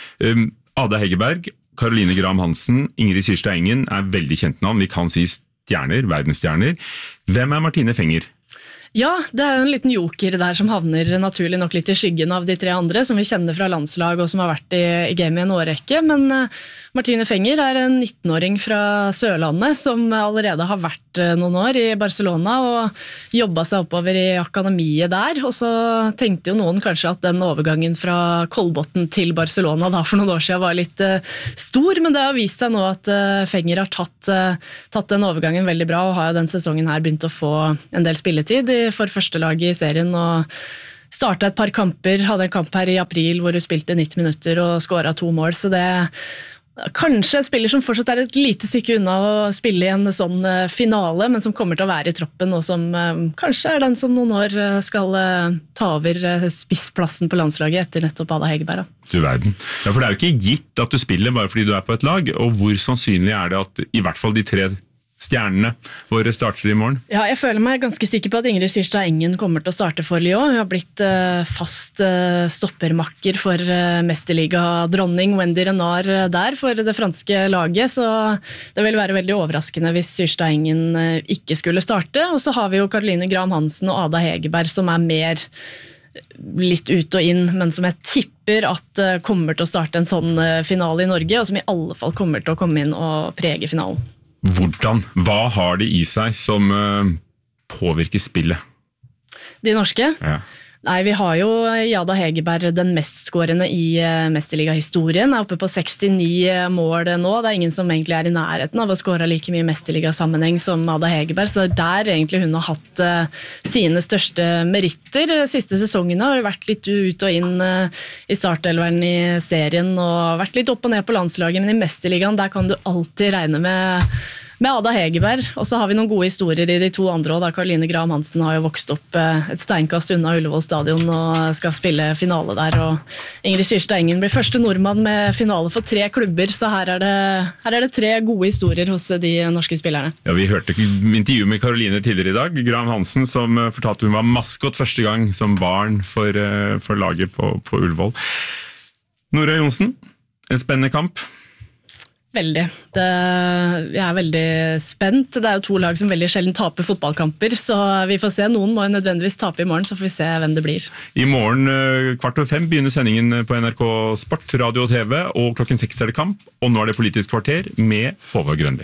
Ada Hegerberg, Caroline Graham Hansen, Ingrid Syrstad Engen er veldig kjent navn. Vi kan si stjerner, verdensstjerner. Hvem er Martine Fenger? Ja, det er jo en liten joker der som havner naturlig nok litt i skyggen av de 3 andre, som vi kjenner fra landslag og som har vært i game i en årrekke. Men Martine Fenger er en 19-åring fra Sørlandet som allerede har vært noen år i Barcelona og jobbet seg oppover i akademiet der. Og så tenkte jo noen kanskje at den overgangen fra Kolbotn til Barcelona da for noen år siden var litt stor, men det har vist seg nå at Fenger har tatt den overgangen veldig bra og har jo den sesongen her begynt å få en del spilletid for første lag i serien og startet et par kamper, hadde en kamp her i april hvor hun spilte 90 minutter og skåret 2 mål, så det kanskje en spiller som fortsatt er et lite stykke unna å spille i en sånn finale, men som kommer til å være i troppen og som kanskje er den som noen år skal ta over spissplassen på landslaget etter nettopp Ada Hegerberg. Du verden. Ja, for det er jo ikke gitt at du spiller bare fordi du er på et lag, og hvor sannsynlig er det at i hvert fall de 3 stjernene våre starter i morgen? Ja, jeg føler meg ganske sikker på at Ingrid Syrstad Engen kommer til å starte for Lyon. Hun har blitt fast stoppermakker for mesterliga-dronning Wendy Renard der for det franske laget, så det vil være veldig overraskende hvis Syrstad Engen ikke skulle starte. Og så har vi jo Caroline Graham Hansen og Ada Hegerberg som er mer litt ut og inn, men som jeg tipper at kommer til å starte en sånn finale i Norge, og som i alle fall kommer til å komme inn og prege finalen. Hvordan? Hva har det i seg som påvirker spillet? De norske? Ja. Nei, vi har jo Ada Hegerberg, den mestskårende i mesterliga-historien, er oppe på 69 mål nå. Det er ingen som egentlig er i nærheten av å skåre like mye mesterliga-sammenheng som Ada Hegerberg, så det er der egentlig hun har hatt sine største meritter. Siste sesongene har vært litt ut og inn i startelveren i serien, og vært litt opp og ned på landslaget, men i mesterligaen der kan du alltid regne med Ada Hegerberg, og så har vi noen gode historier i de 2 andre, og da Caroline Graham Hansen har jo vokst opp et steinkast unna Ullevål stadion og skal spille finale der, og Ingrid Syrstad Engen blir første nordmann med finale for 3 klubber, så her er det 3 gode historier hos de norske spillerne. Ja, vi hørte intervju med Caroline tidligere i dag, Graham Hansen som fortalte hun var maskot første gang som barn for laget på Ullevål. Nora Johnsen, en spennende kamp. Veldig. Jeg er veldig spent. Det er jo 2 lag som veldig sjelden taper fotballkamper, så vi får se. Noen må jo nødvendigvis tape i morgen, så får vi se hvem det blir. I morgen 4:15 begynner sendingen på NRK Sport, radio og TV, og klokken 6 er det kamp, og nå er det Politisk kvarter med Håvard Grønli.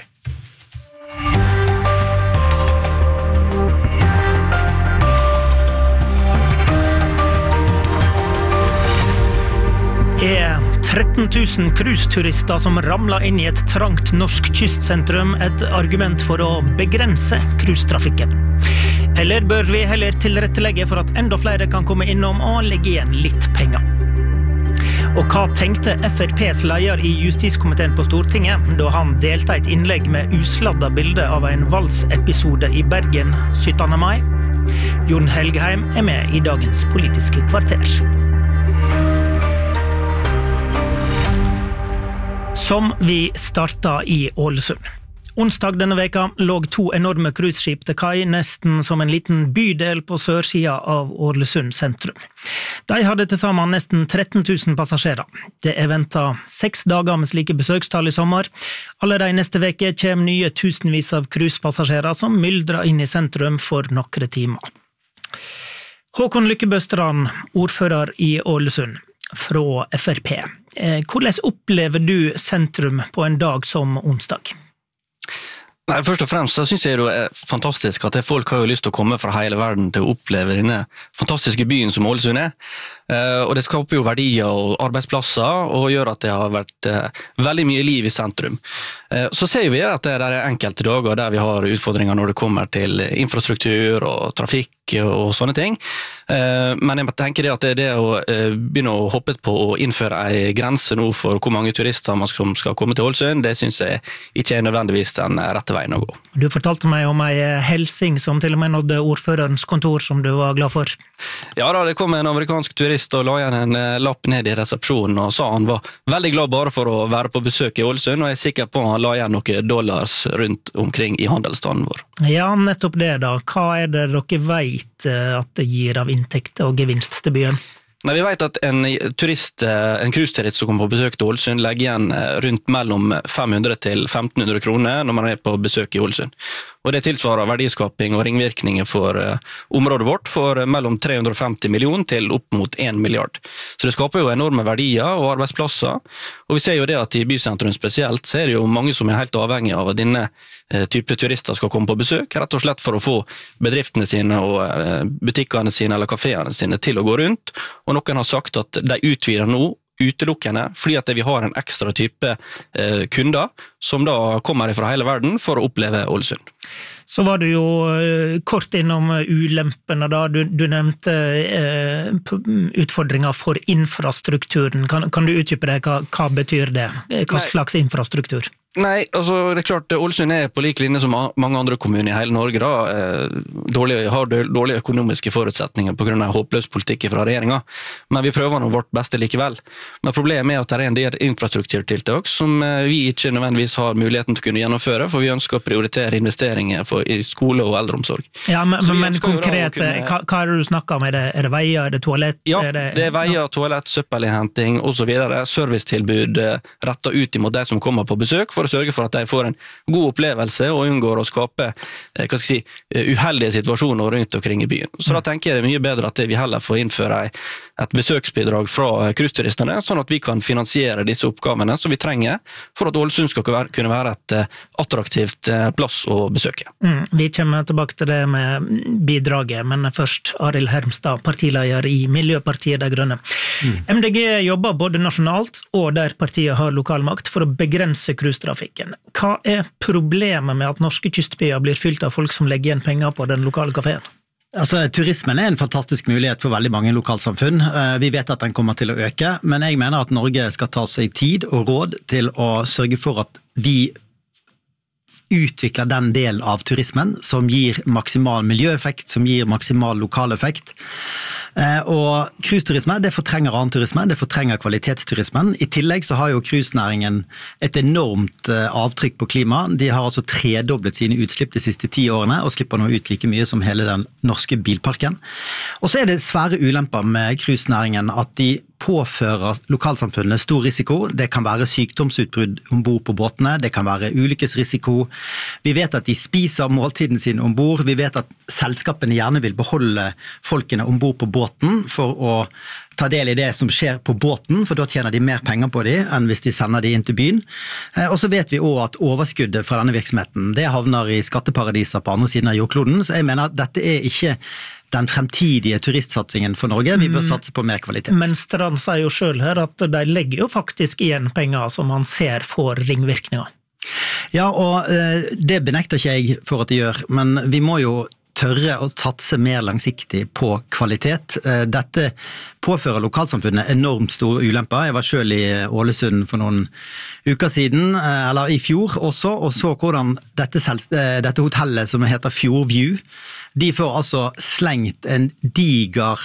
Er 13 000 cruiseturister som ramler inn i et trangt norsk kystsentrum et argument for å begrense cruisetrafikken? Eller bør vi heller tilrettelegge for at enda flere kan komme innom og legge igjen litt penger? Og hva tenkte FrPs leder i justiskomiteen på Stortinget da han delte et innlegg med usladda bilde av en valsepisode i Bergen 17. mai? Jon Helgheim er med i dagens Politiske kvarter. Som vi starta i Ålesund. Onsdag denne veka lå 2 enorme cruiseskip til kai nesten som en liten bydel på sørsida av Ålesund sentrum. De hadde til sammen nesten 13 000 passasjerer. Det er ventet 6 dager med slike besøkstall i sommer. Allerede neste veke kommer nye tusenvis av cruisepassasjerer som myldrer inn i sentrum for noen timer. Håkon Lykkebøstrand, ordfører i Ålesund, fra FrP. Hvordan opplever du sentrum på en dag som onsdag? Nei, først og fremst så synes jeg det er fantastisk at folk har jo lyst til å komme fra hele verden til å oppleve denne fantastiske byen som Ålesund er. Og det skaper jo verdier og arbeidsplasser og gjør at det har vært veldig mye liv i sentrum. Så ser vi at det er enkelte dager der vi har utfordringer når det kommer til infrastruktur og trafikk og sånne ting. Men jeg tenker det at det å begynne å hoppe på å innføre en grense nå for hvor mange turister man skal komme til Ålesund, det synes jeg ikke nødvendigvis den rette veien å gå. Du fortalte meg om en helsing som til og med nådde ordførerens kontor som du var glad for. Ja da, det kom en amerikansk turist og la igjen en lapp ned i resepsjonen og sa han var veldig glad bare for å være på besøk i Ålesund, og jeg er sikker på han la igjen noen dollars rundt omkring i handelsstanden vår. Ja, nettopp det da. Hva det dere vet at det gir av inntekter og gevinst til byen? Nei, vi vet at en cruiseturist som kommer på besøk til Ålesund legger igjen rundt mellom 500 til 1500 kroner når man på besøk i Ålesund. Og det tilsvarer verdiskaping og ringvirkninger for området vårt for mellom 350 millioner til opp mot 1 milliard. Så det skaper jo enorme verdier og arbeidsplasser, og vi ser jo det at i bysentrum spesielt så det jo mange som helt avhengig av at denne type turister skal komme på besøk, rett og slett for å få bedriftene sine og butikkene sine eller kaféene sine til å gå rundt, og noen har sagt at de utvider nå utelukkende, fordi at vi har en ekstra type kunder som da kommer fra hele verden for å oppleve Ålesund. Så var du jo kort innom ulempene da, du nevnte utfordringer for infrastrukturen. Kan du utdype det? Hva betyr det? Hva slags infrastruktur? Nei, altså det klart Ålesund på lik linje som mange andre kommuner i hele Norge da, har dårlige økonomiske forutsetninger på grunn av håpløs politikk fra regjeringen, men vi prøver nå vårt beste likevel. Men problemet at det en del infrastrukturtiltak som vi ikke nødvendigvis har muligheten til å kunne gjennomføre, for vi ønsker å prioritere investeringer i skole og eldreomsorg. Ja, men konkret, hva det du snakker om? Det veier, det toalett? Ja, det veier, toalett, søppelinnhenting og så videre, servicetilbud rettet ut imot de som kommer på besøk, for å sørge for at de får en god opplevelse og unngår å skape uheldige situasjoner rundt omkring i byen. Så da tenker jeg det mye bedre at vi heller får innføre et besøksbidrag fra cruiseturistene, sånn at vi kan finansiere disse oppgavene som vi trenger for at Ålesund skal kunne være et attraktivt plass å besøke. Vi kommer tilbake til det med bidraget, men først Arild Hermstad, partileder i Miljøpartiet De Grønne. MDG jobber både nasjonalt og der partiet har lokalmakt for å begrense cruisetrafikken. Hva problemet med at norske kystbyer blir fylt av folk som legger igjen penger på den lokale kaféen? Altså, turismen en fantastisk mulighet for veldig mange lokalsamfunn. Vi vet at den kommer til å øke, men jeg mener at Norge skal ta seg tid og råd til å sørge for at vi utvikler den del av turismen som gir maksimal miljøeffekt, som gir maksimal lokal effekt. Og cruiseturisme, det fortrenger annen turisme, det fortrenger kvalitetsturismen. I tillegg så har jo cruisenæringen et enormt avtrykk på klima. De har altså tredoblet sine utslipp de siste 10 årene, og slipper nå ut like mye som hele den norske bilparken. Og så det svære ulemper med cruisenæringen at de påfører lokalsamfunnet stor risiko. Det kan være sykdomsutbrudd ombord på båtene, det kan være ulykkesrisiko. Vi vet at de spiser måltiden sin ombord, vi vet at selskapene gjerne vil beholde folkene ombord på båten for å ta del i det som skjer på båten, for da tjener de mer penger på dem enn hvis de sender de inn til byen. Og så vet vi også at overskuddet fra denne virksomheten, det havner i skatteparadiser på andre siden av jordkloden, så jeg mener at dette ikke den fremtidige turistsatsingen for Norge. Vi bør satse på mer kvalitet. Men Strand sier jo selv her at de legger jo faktisk igjen penger som man ser får ringvirkninger. Ja, og det benekter ikke jeg for at de gjør, men vi må jo tørre å satse mer langsiktig på kvalitet. Dette påfører lokalsamfunnet enormt store ulemper. Jeg var selv i Ålesund for noen uker siden, eller i fjor også, og så hvordan dette hotellet som heter Fjordview, de får altså slengt en diger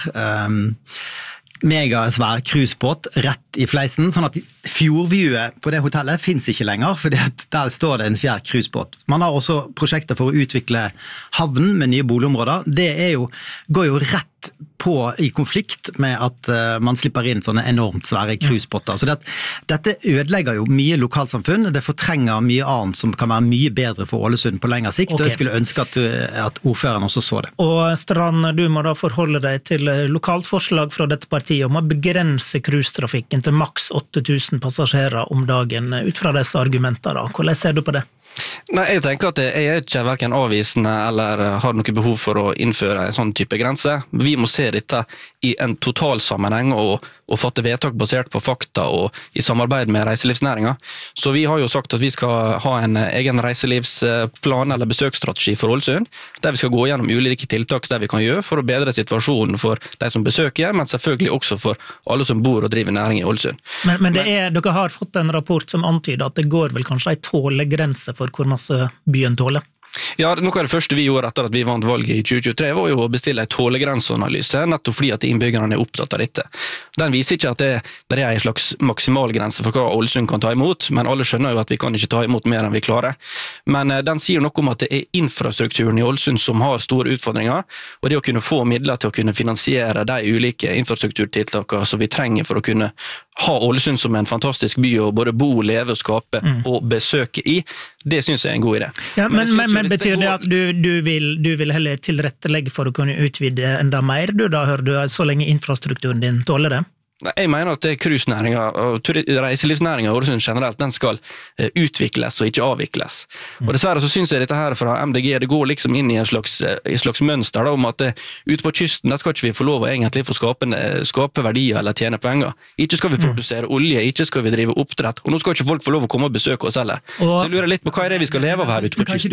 megasvær cruisebåt rett i fleisen, sånn at fjordviewet på det hotellet finnes ikke lenger, for der står det en fjær cruisebåt. Man har også prosjekter for å utvikle havnen med nye boligområder. Det går jo rett i konflikt med at man slipper inn sånne enormt svære cruisebåter. Så dette ødelegger jo mye lokalsamfunn, det fortrenger mye annet som kan være mye bedre for Ålesund på lengre sikt, og jeg skulle ønske at ordføreren også så det. Og Strand, du må da forholde deg til lokalt forslag fra dette partiet om å begrense cruisetrafikken til maks 8000 passasjerer om dagen, ut fra disse argumenter da. Hvordan ser du på det? Nei, jeg tenker at jeg er ikke hverken avvisende eller har noe behov for å innføre en sånn type grense. Vi må se dette i en totalsammenheng og og fatte vedtak basert på fakta og i samarbeid med reiselivsnæringen. Så vi har jo sagt at vi skal ha en egen reiselivsplan eller besøksstrategi for Ålesund, der vi skal gå gjennom ulike tiltak der vi kan gjøre for å bedre situasjonen for de som besøker, men selvfølgelig også for alle som bor og driver næring i Ålesund. Men dere har fått en rapport som antyder at det går vel kanskje en tålegrense for hvor masse byen tåler? Ja, noe av det første vi gjorde etter at vi vant valget i 2023 var jo å bestille en tålegrenseanalyse, nettopp fordi at innbyggerne er opptatt av dette. Den viser ikke at det er en slags maksimalgrense for hva Ålesund kan ta imot, men alle skjønner jo at vi kan ikke ta imot mer enn vi klarer. Men den sier noe om at det er infrastrukturen i Ålesund som har store utfordringer, og det å kunne få midler til å kunne finansiere de ulike infrastrukturtiltakene som vi trenger for å kunne ha Ålesund som en fantastisk by å både bo, leve, skape og besøke i, det synes jeg er en god idé. Ja, men betyr det at du vil heller tilrettelegge for å kunne utvide enda mer, da hører du så lenge infrastrukturen din tåler det? Jeg mener at cruisenæringen og reiselivsnæringen i Ålesund generelt, den skal utvikles og ikke avvikles. Og dessverre så synes jeg dette her fra MDG, det går liksom inn i en slags mønster da, om at ute på kysten, der skal ikke vi få lov å egentlig få skape verdier eller tjene penger. Ikke skal vi produsere olje, ikke skal vi drive oppdrett, og nå skal ikke folk få lov å komme og besøke oss heller. Så jeg lurer litt på hva det vi skal leve av her ute på kysten.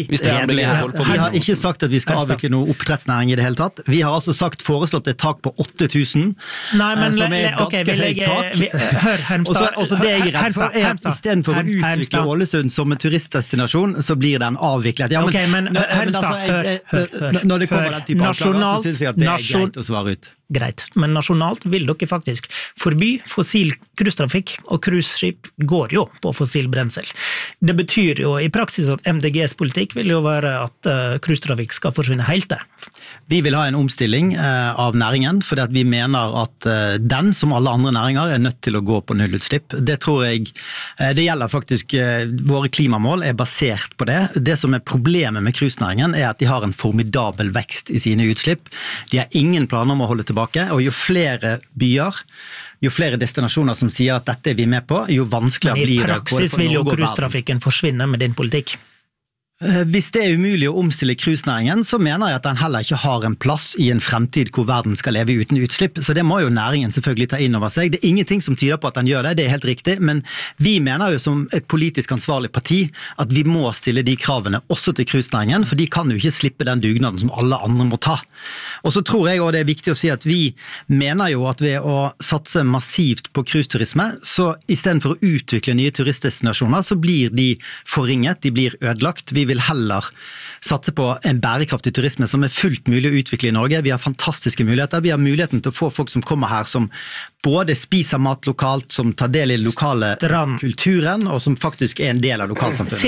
Vi har ikke sagt at vi skal avvikle noe oppdrettsnæring i det hele tatt. Vi har altså foreslått et tak på 8000. Nei, men ganske høyt tak. Hør, Hermstad. Og så det jeg er redd for er at i stedet for å utvikle Ålesund som en turistdestinasjon, så blir den avviklet. Ja, men når det kommer den type anklager, så synes jeg at det er greit å svare ut. Greit, men nasjonalt vil dere faktisk forby fossil cruisetrafikk, og cruiseskip går jo på fossil brensel. Det betyr jo i praksis at MDGs politikk vil jo være at cruisetrafikk skal forsvinne helt det. Vi vil ha en omstilling av næringen, fordi at vi mener at den, som alle andre næringer, er nødt til å gå på nullutslipp. Det tror jeg, det gjelder faktisk, våre klimamål er basert på det. Det som er problemet med cruisenæringen er at de har en formidabel vekst i sine utslipp. De har ingen planer om å holde tilbake, og jo flere byer, jo flere destinasjoner som sier at dette er vi med på, jo vanskeligere blir det. Men i praksis vil jo cruisetrafikken forsvinne med din politikk. Hvis det er umulig å omstille cruisenæringen, så mener jeg at den heller ikke har en plass i en fremtid hvor verden skal leve uten utslipp, så det må jo næringen selvfølgelig ta inn over seg. Det er ingenting som tyder på at den gjør det, det er helt riktig, men vi mener jo som et politisk ansvarlig parti at vi må stille de kravene også til cruisenæringen, for de kan jo ikke slippe den dugnaden som alle andre må ta. Og så tror jeg også det er viktig å si at vi mener jo at ved å satse massivt på cruiseturisme, så i stedet for å utvikle nye turistdestinasjoner, så blir de forringet, de blir ødelagt. Vi vil heller satse på en bærekraftig turisme som er fullt mulig å utvikle i Norge. Vi har fantastiske muligheter. Vi har muligheten til å få folk som kommer her som både spiser mat lokalt, som tar del i den lokale kulturen, og som faktisk er en del av lokalsamfunnet.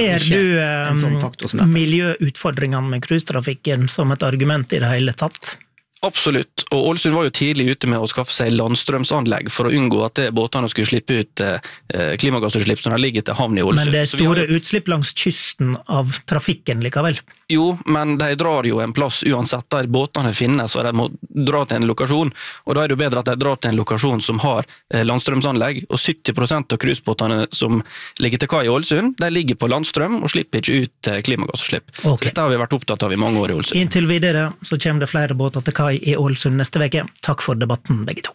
Ser du miljøutfordringene med cruisetrafikken som et argument i det hele tatt? Absolutt, og Ålesund var jo tidlig ute med å skaffe seg landstrømsanlegg for å unngå at båtene skulle slippe ut klimagassutslipp som ligger til havn i Ålesund. Men det er store utslipp langs kysten av trafikken likevel? Jo, men de drar jo en plass uansett der båtene finnes, og de må dra til en lokasjon, og da er det jo bedre at de drar til en lokasjon som har landstrømsanlegg, og 70% av cruisebåtene som ligger til kai i Ålesund, de ligger på landstrøm og slipper ikke ut klimagassutslipp. Så dette har vi vært opptatt av i mange år i Ålesund. Inntil videre så kommer det flere båter til kai i Ålesund neste veke. Takk for debatten, begge to.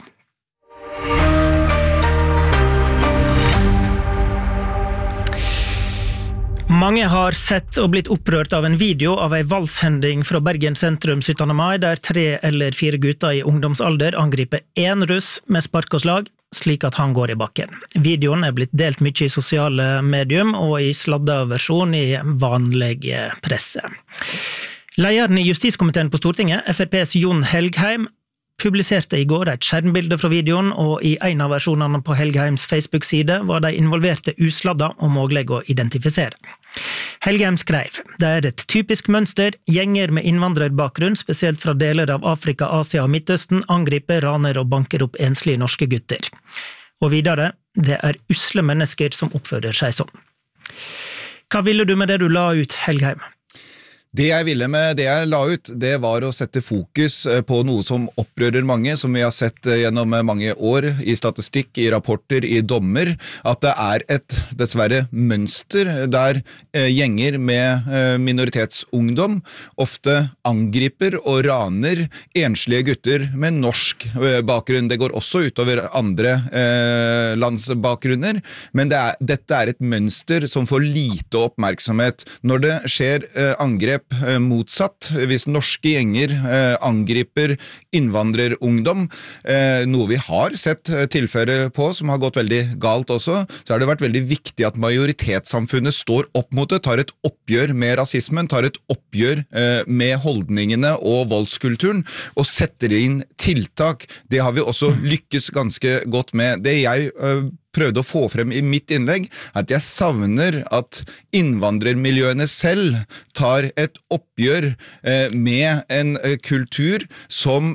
Mange har sett og blitt opprørt av en video av en valshending fra Bergen sentrum 17. mai, der 3 eller 4 gutter i ungdomsalder angriper en russ med spark og slag, slik at han går i bakken. Videoen er blitt delt mye i sosiale medium og i sladda versjon i vanlig presse. Lederen i Justiskomiteen på Stortinget, FrPs Jon Helgheim, publiserte i går et skjermbilde fra videoen, og i en av versjonene på Helgheims Facebook-side var de involverte usladda og mulig å identifisere. Helgheim skrev: «Det er et typisk mønster, gjenger med innvandrerbakgrunn, spesielt fra deler av Afrika, Asia og Midtøsten, angriper, raner og banker opp enslige norske gutter.» Og videre: «Det er usle mennesker som oppfører seg sånn.» Hva ville du med det du la ut, Helgheim? Det jeg ville med det jeg la ut, det var å sette fokus på noe som opprører mange, som vi har sett gjennom mange år i statistikk, i rapporter, i dommer, at det et dessverre mønster der gjenger med minoritetsungdom ofte angriper og raner enslige gutter med norsk bakgrunn. Det går også utover andre landsbakgrunner, men dette et mønster som får lite oppmerksomhet. Når det skjer angrep motsatt, hvis norske gjenger angriper innvandrerungdom, noe vi har sett tilfelle på som har gått veldig galt også, så har det vært veldig viktig at majoritetssamfunnet står opp mot det, tar et oppgjør med rasismen, tar et oppgjør med holdningene og voldskulturen, og setter inn tiltak. Det har vi også lykkes ganske godt med. Det jeg prøvde å få frem i mitt innlegg, at jeg savner at innvandrermiljøene selv tar et oppgjør med en kultur som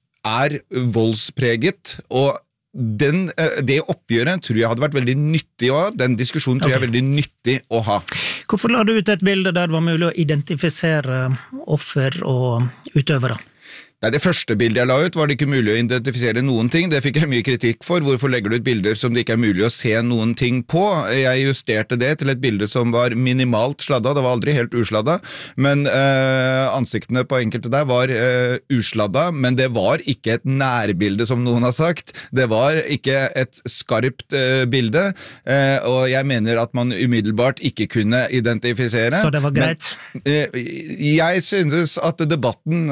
voldspreget, og det oppgjøret tror jeg hadde vært veldig nyttig å ha. Den diskusjonen tror jeg veldig nyttig å ha. Hvorfor la du ut et bilde der det var mulig å identifisere offer og utøvere? Nei, det første bildet jeg la ut var det ikke mulig å identifisere noen ting. Det fikk jeg mye kritikk for. Hvorfor legger du ut bilder som det ikke mulig å se noen ting på? Jeg justerte det til et bilde som var minimalt sladda. Det var aldri helt usladda, men ansiktene på enkelte der var usladda, men det var ikke et nærbilde som noen har sagt. Det var ikke et skarpt bilde, og jeg mener at man umiddelbart ikke kunne identifisere. Så det var greit? Men, jeg synes at debatten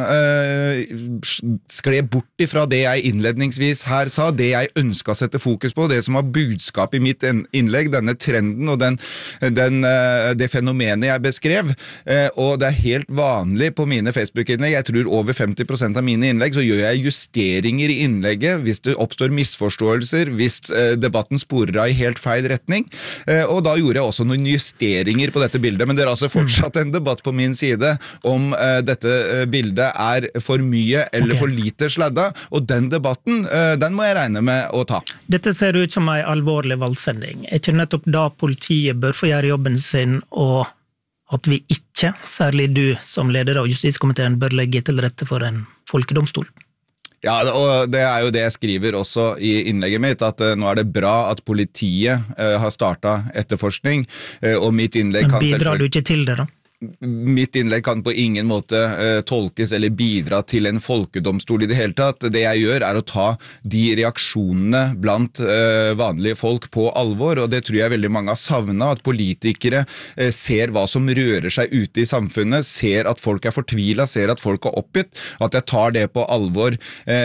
skled bort ifra det jeg innledningsvis her sa, det jeg ønsket å sette fokus på, det som var budskap i mitt innlegg, denne trenden og det fenomenet jeg beskrev, og det helt vanlig på mine Facebook-innlegg, jeg tror over 50% av mine innlegg, så gjør jeg justeringer i innlegget hvis det oppstår misforståelser, hvis debatten sporer av i helt feil retning, og da gjorde jeg også noen justeringer på dette bildet, men det altså fortsatt en debatt på min side om dette bildet for mye eller for lite sladda, og den debatten, den må jeg regne med å ta. Dette ser ut som en alvorlig valgsending. Ikke nettopp da politiet bør få gjøre jobben sin, og at vi ikke, særlig du som leder av justiskomiteen, bør legge til rette for en folkedomstol? Ja, og det jo det jeg skriver også i innlegget mitt, at nå det bra at politiet har startet etterforskning, og mitt innlegg kan selvfølgelig... Men bidrar du ikke til det da? Mitt innlegg kan på ingen måte tolkes eller bidra til en folkedomstol i det hele tatt. Det jeg gjør å ta de reaksjonene blant vanlige folk på alvor, og det tror jeg veldig mange har savnet, at politikere ser hva som rører seg ute i samfunnet, ser at folk fortvilet, ser at folk oppgitt, at jeg tar det på alvor,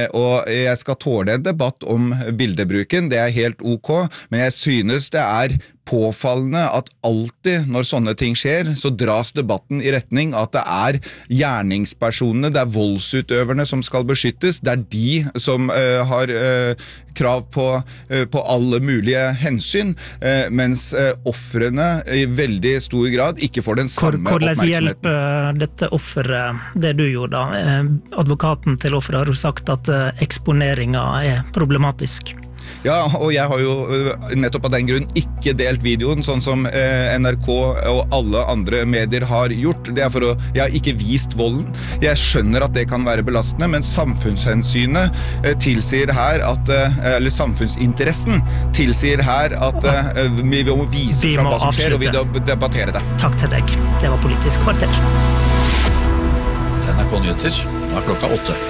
og jeg skal tåle en debatt om bildebruken, det helt ok, men jeg synes det påfallende at alltid når sånne ting skjer, så dras debatten i retning at det gjerningspersonene, det voldsutøverne som skal beskyttes, det de som har krav på alle mulige hensyn, mens ofrene i veldig stor grad ikke får den samme oppmerksomheten. Hvordan hjelper dette offeret, det du gjorde da? Advokaten til offeret har jo sagt at eksponeringen problematisk. Ja, og jeg har jo nettopp av den grunn ikke delt videoen, sånn som NRK og alle andre medier har gjort. Det for jeg har ikke vist volden. Jeg skjønner at det kan være belastende, men samfunnshensynet tilsier her at, eller samfunnsinteressen tilsier her at vi må vise fra hva som skjer, og vi debatterer det. Takk til deg. Det var Politisk kvarter. NRK Nyheter, nå klokka 8.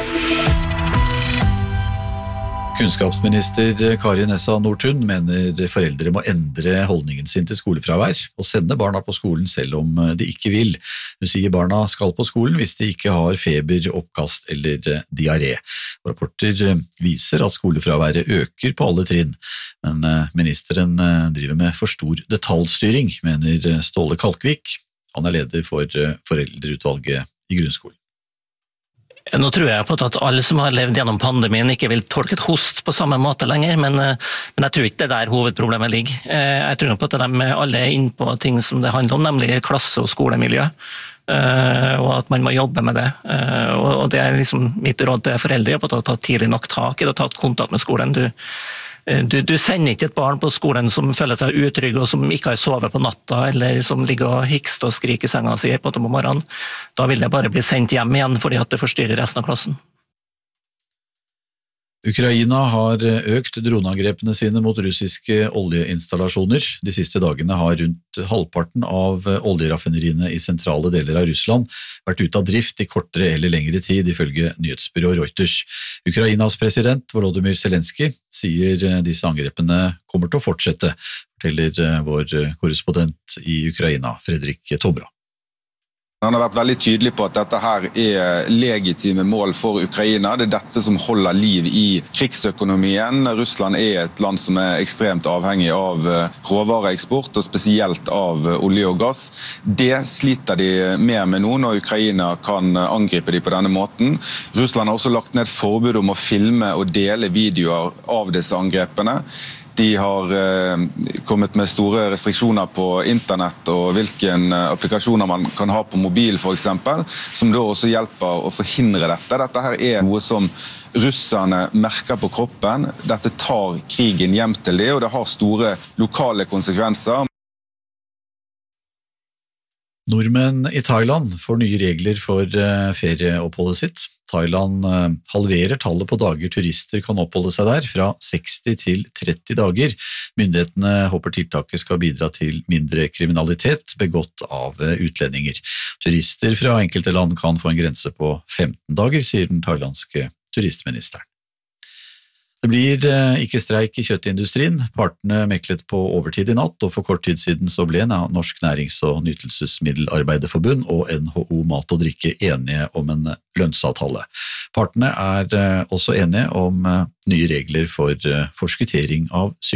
Kunnskapsminister Kari Nessa Nordtun mener foreldre må endre holdningen sin til skolefravær og sende barna på skolen selv om de ikke vil. Hun sier barna skal på skolen hvis de ikke har feber, oppkast eller diaré. Rapporter viser at skolefraværet øker på alle trinn, men ministeren driver med for stor detaljstyring, mener Ståle Kalkvik. Han leder for foreldreutvalget i grunnskolen. Nå tror jeg på at alle som har levd gjennom pandemien ikke vil tolke et host på samme måte lenger, men jeg tror ikke det der hovedproblemet ligger. Jeg tror nok på at de alle inne på ting som det handler om, nemlig klasse- og skolemiljø, og at man må jobbe med det. Og det liksom mitt råd til foreldre på å ta tidlig nok tak i det, og ta kontakt med skolen. Du sender ikke et barn på skolen som føler seg utrygg og som ikke har sovet på natta, eller som ligger og hikster og skriker i senga si på morgenen. Da vil det bare bli sendt hjem igjen fordi at det forstyrrer resten av klassen. Ukraina har økt droneangrepene sine mot russiske oljeinstallasjoner. De siste dagene har rundt halvparten av oljeraffineriene i sentrale deler av Russland vært ute av drift i kortere eller lengre tid, ifølge nyhetsbyrået Reuters. Ukrainas president Volodymyr Zelensky sier disse angrepene kommer til å fortsette, forteller vår korrespondent i Ukraina, Fredrik Tomra. Han har vært veldig tydelig på at dette her legitime mål for Ukraina. Det dette som holder liv i krigsøkonomien. Russland et land som ekstremt avhengig av råvareeksport, og spesielt av olje og gass. Det sliter de mer med nå når Ukraina kan angripe de på denne måten. Russland har også lagt ned forbud om å filme og dele videoer av disse angrepene. De har kommet med store restriksjoner på internett og hvilke applikasjoner man kan ha på mobil for eksempel, som da også hjelper å forhindre dette. Dette her noe som russerne merker på kroppen. Dette tar krigen hjem til det, og det har store lokale konsekvenser. Nordmenn i Thailand får nye regler for ferieoppholdet sitt. Thailand halverer tallet på dager turister kan oppholde seg der, fra 60 til 30 dager. Myndighetene håper tiltaket skal bidra til mindre kriminalitet begått av utlendinger. Turister fra enkelte land kan få en grense på 15 dager, sier den thailandske turistministeren. Det blir ikke streik i kjøttindustrien. Partene meklet på overtid i natt, og for kort tid siden så ble Norsk Nærings- og Nytelsesmiddelarbeiderforbund og NHO Mat og Drikke enige om en lønnsavtale. Partene også enige om nye regler for forskuttering av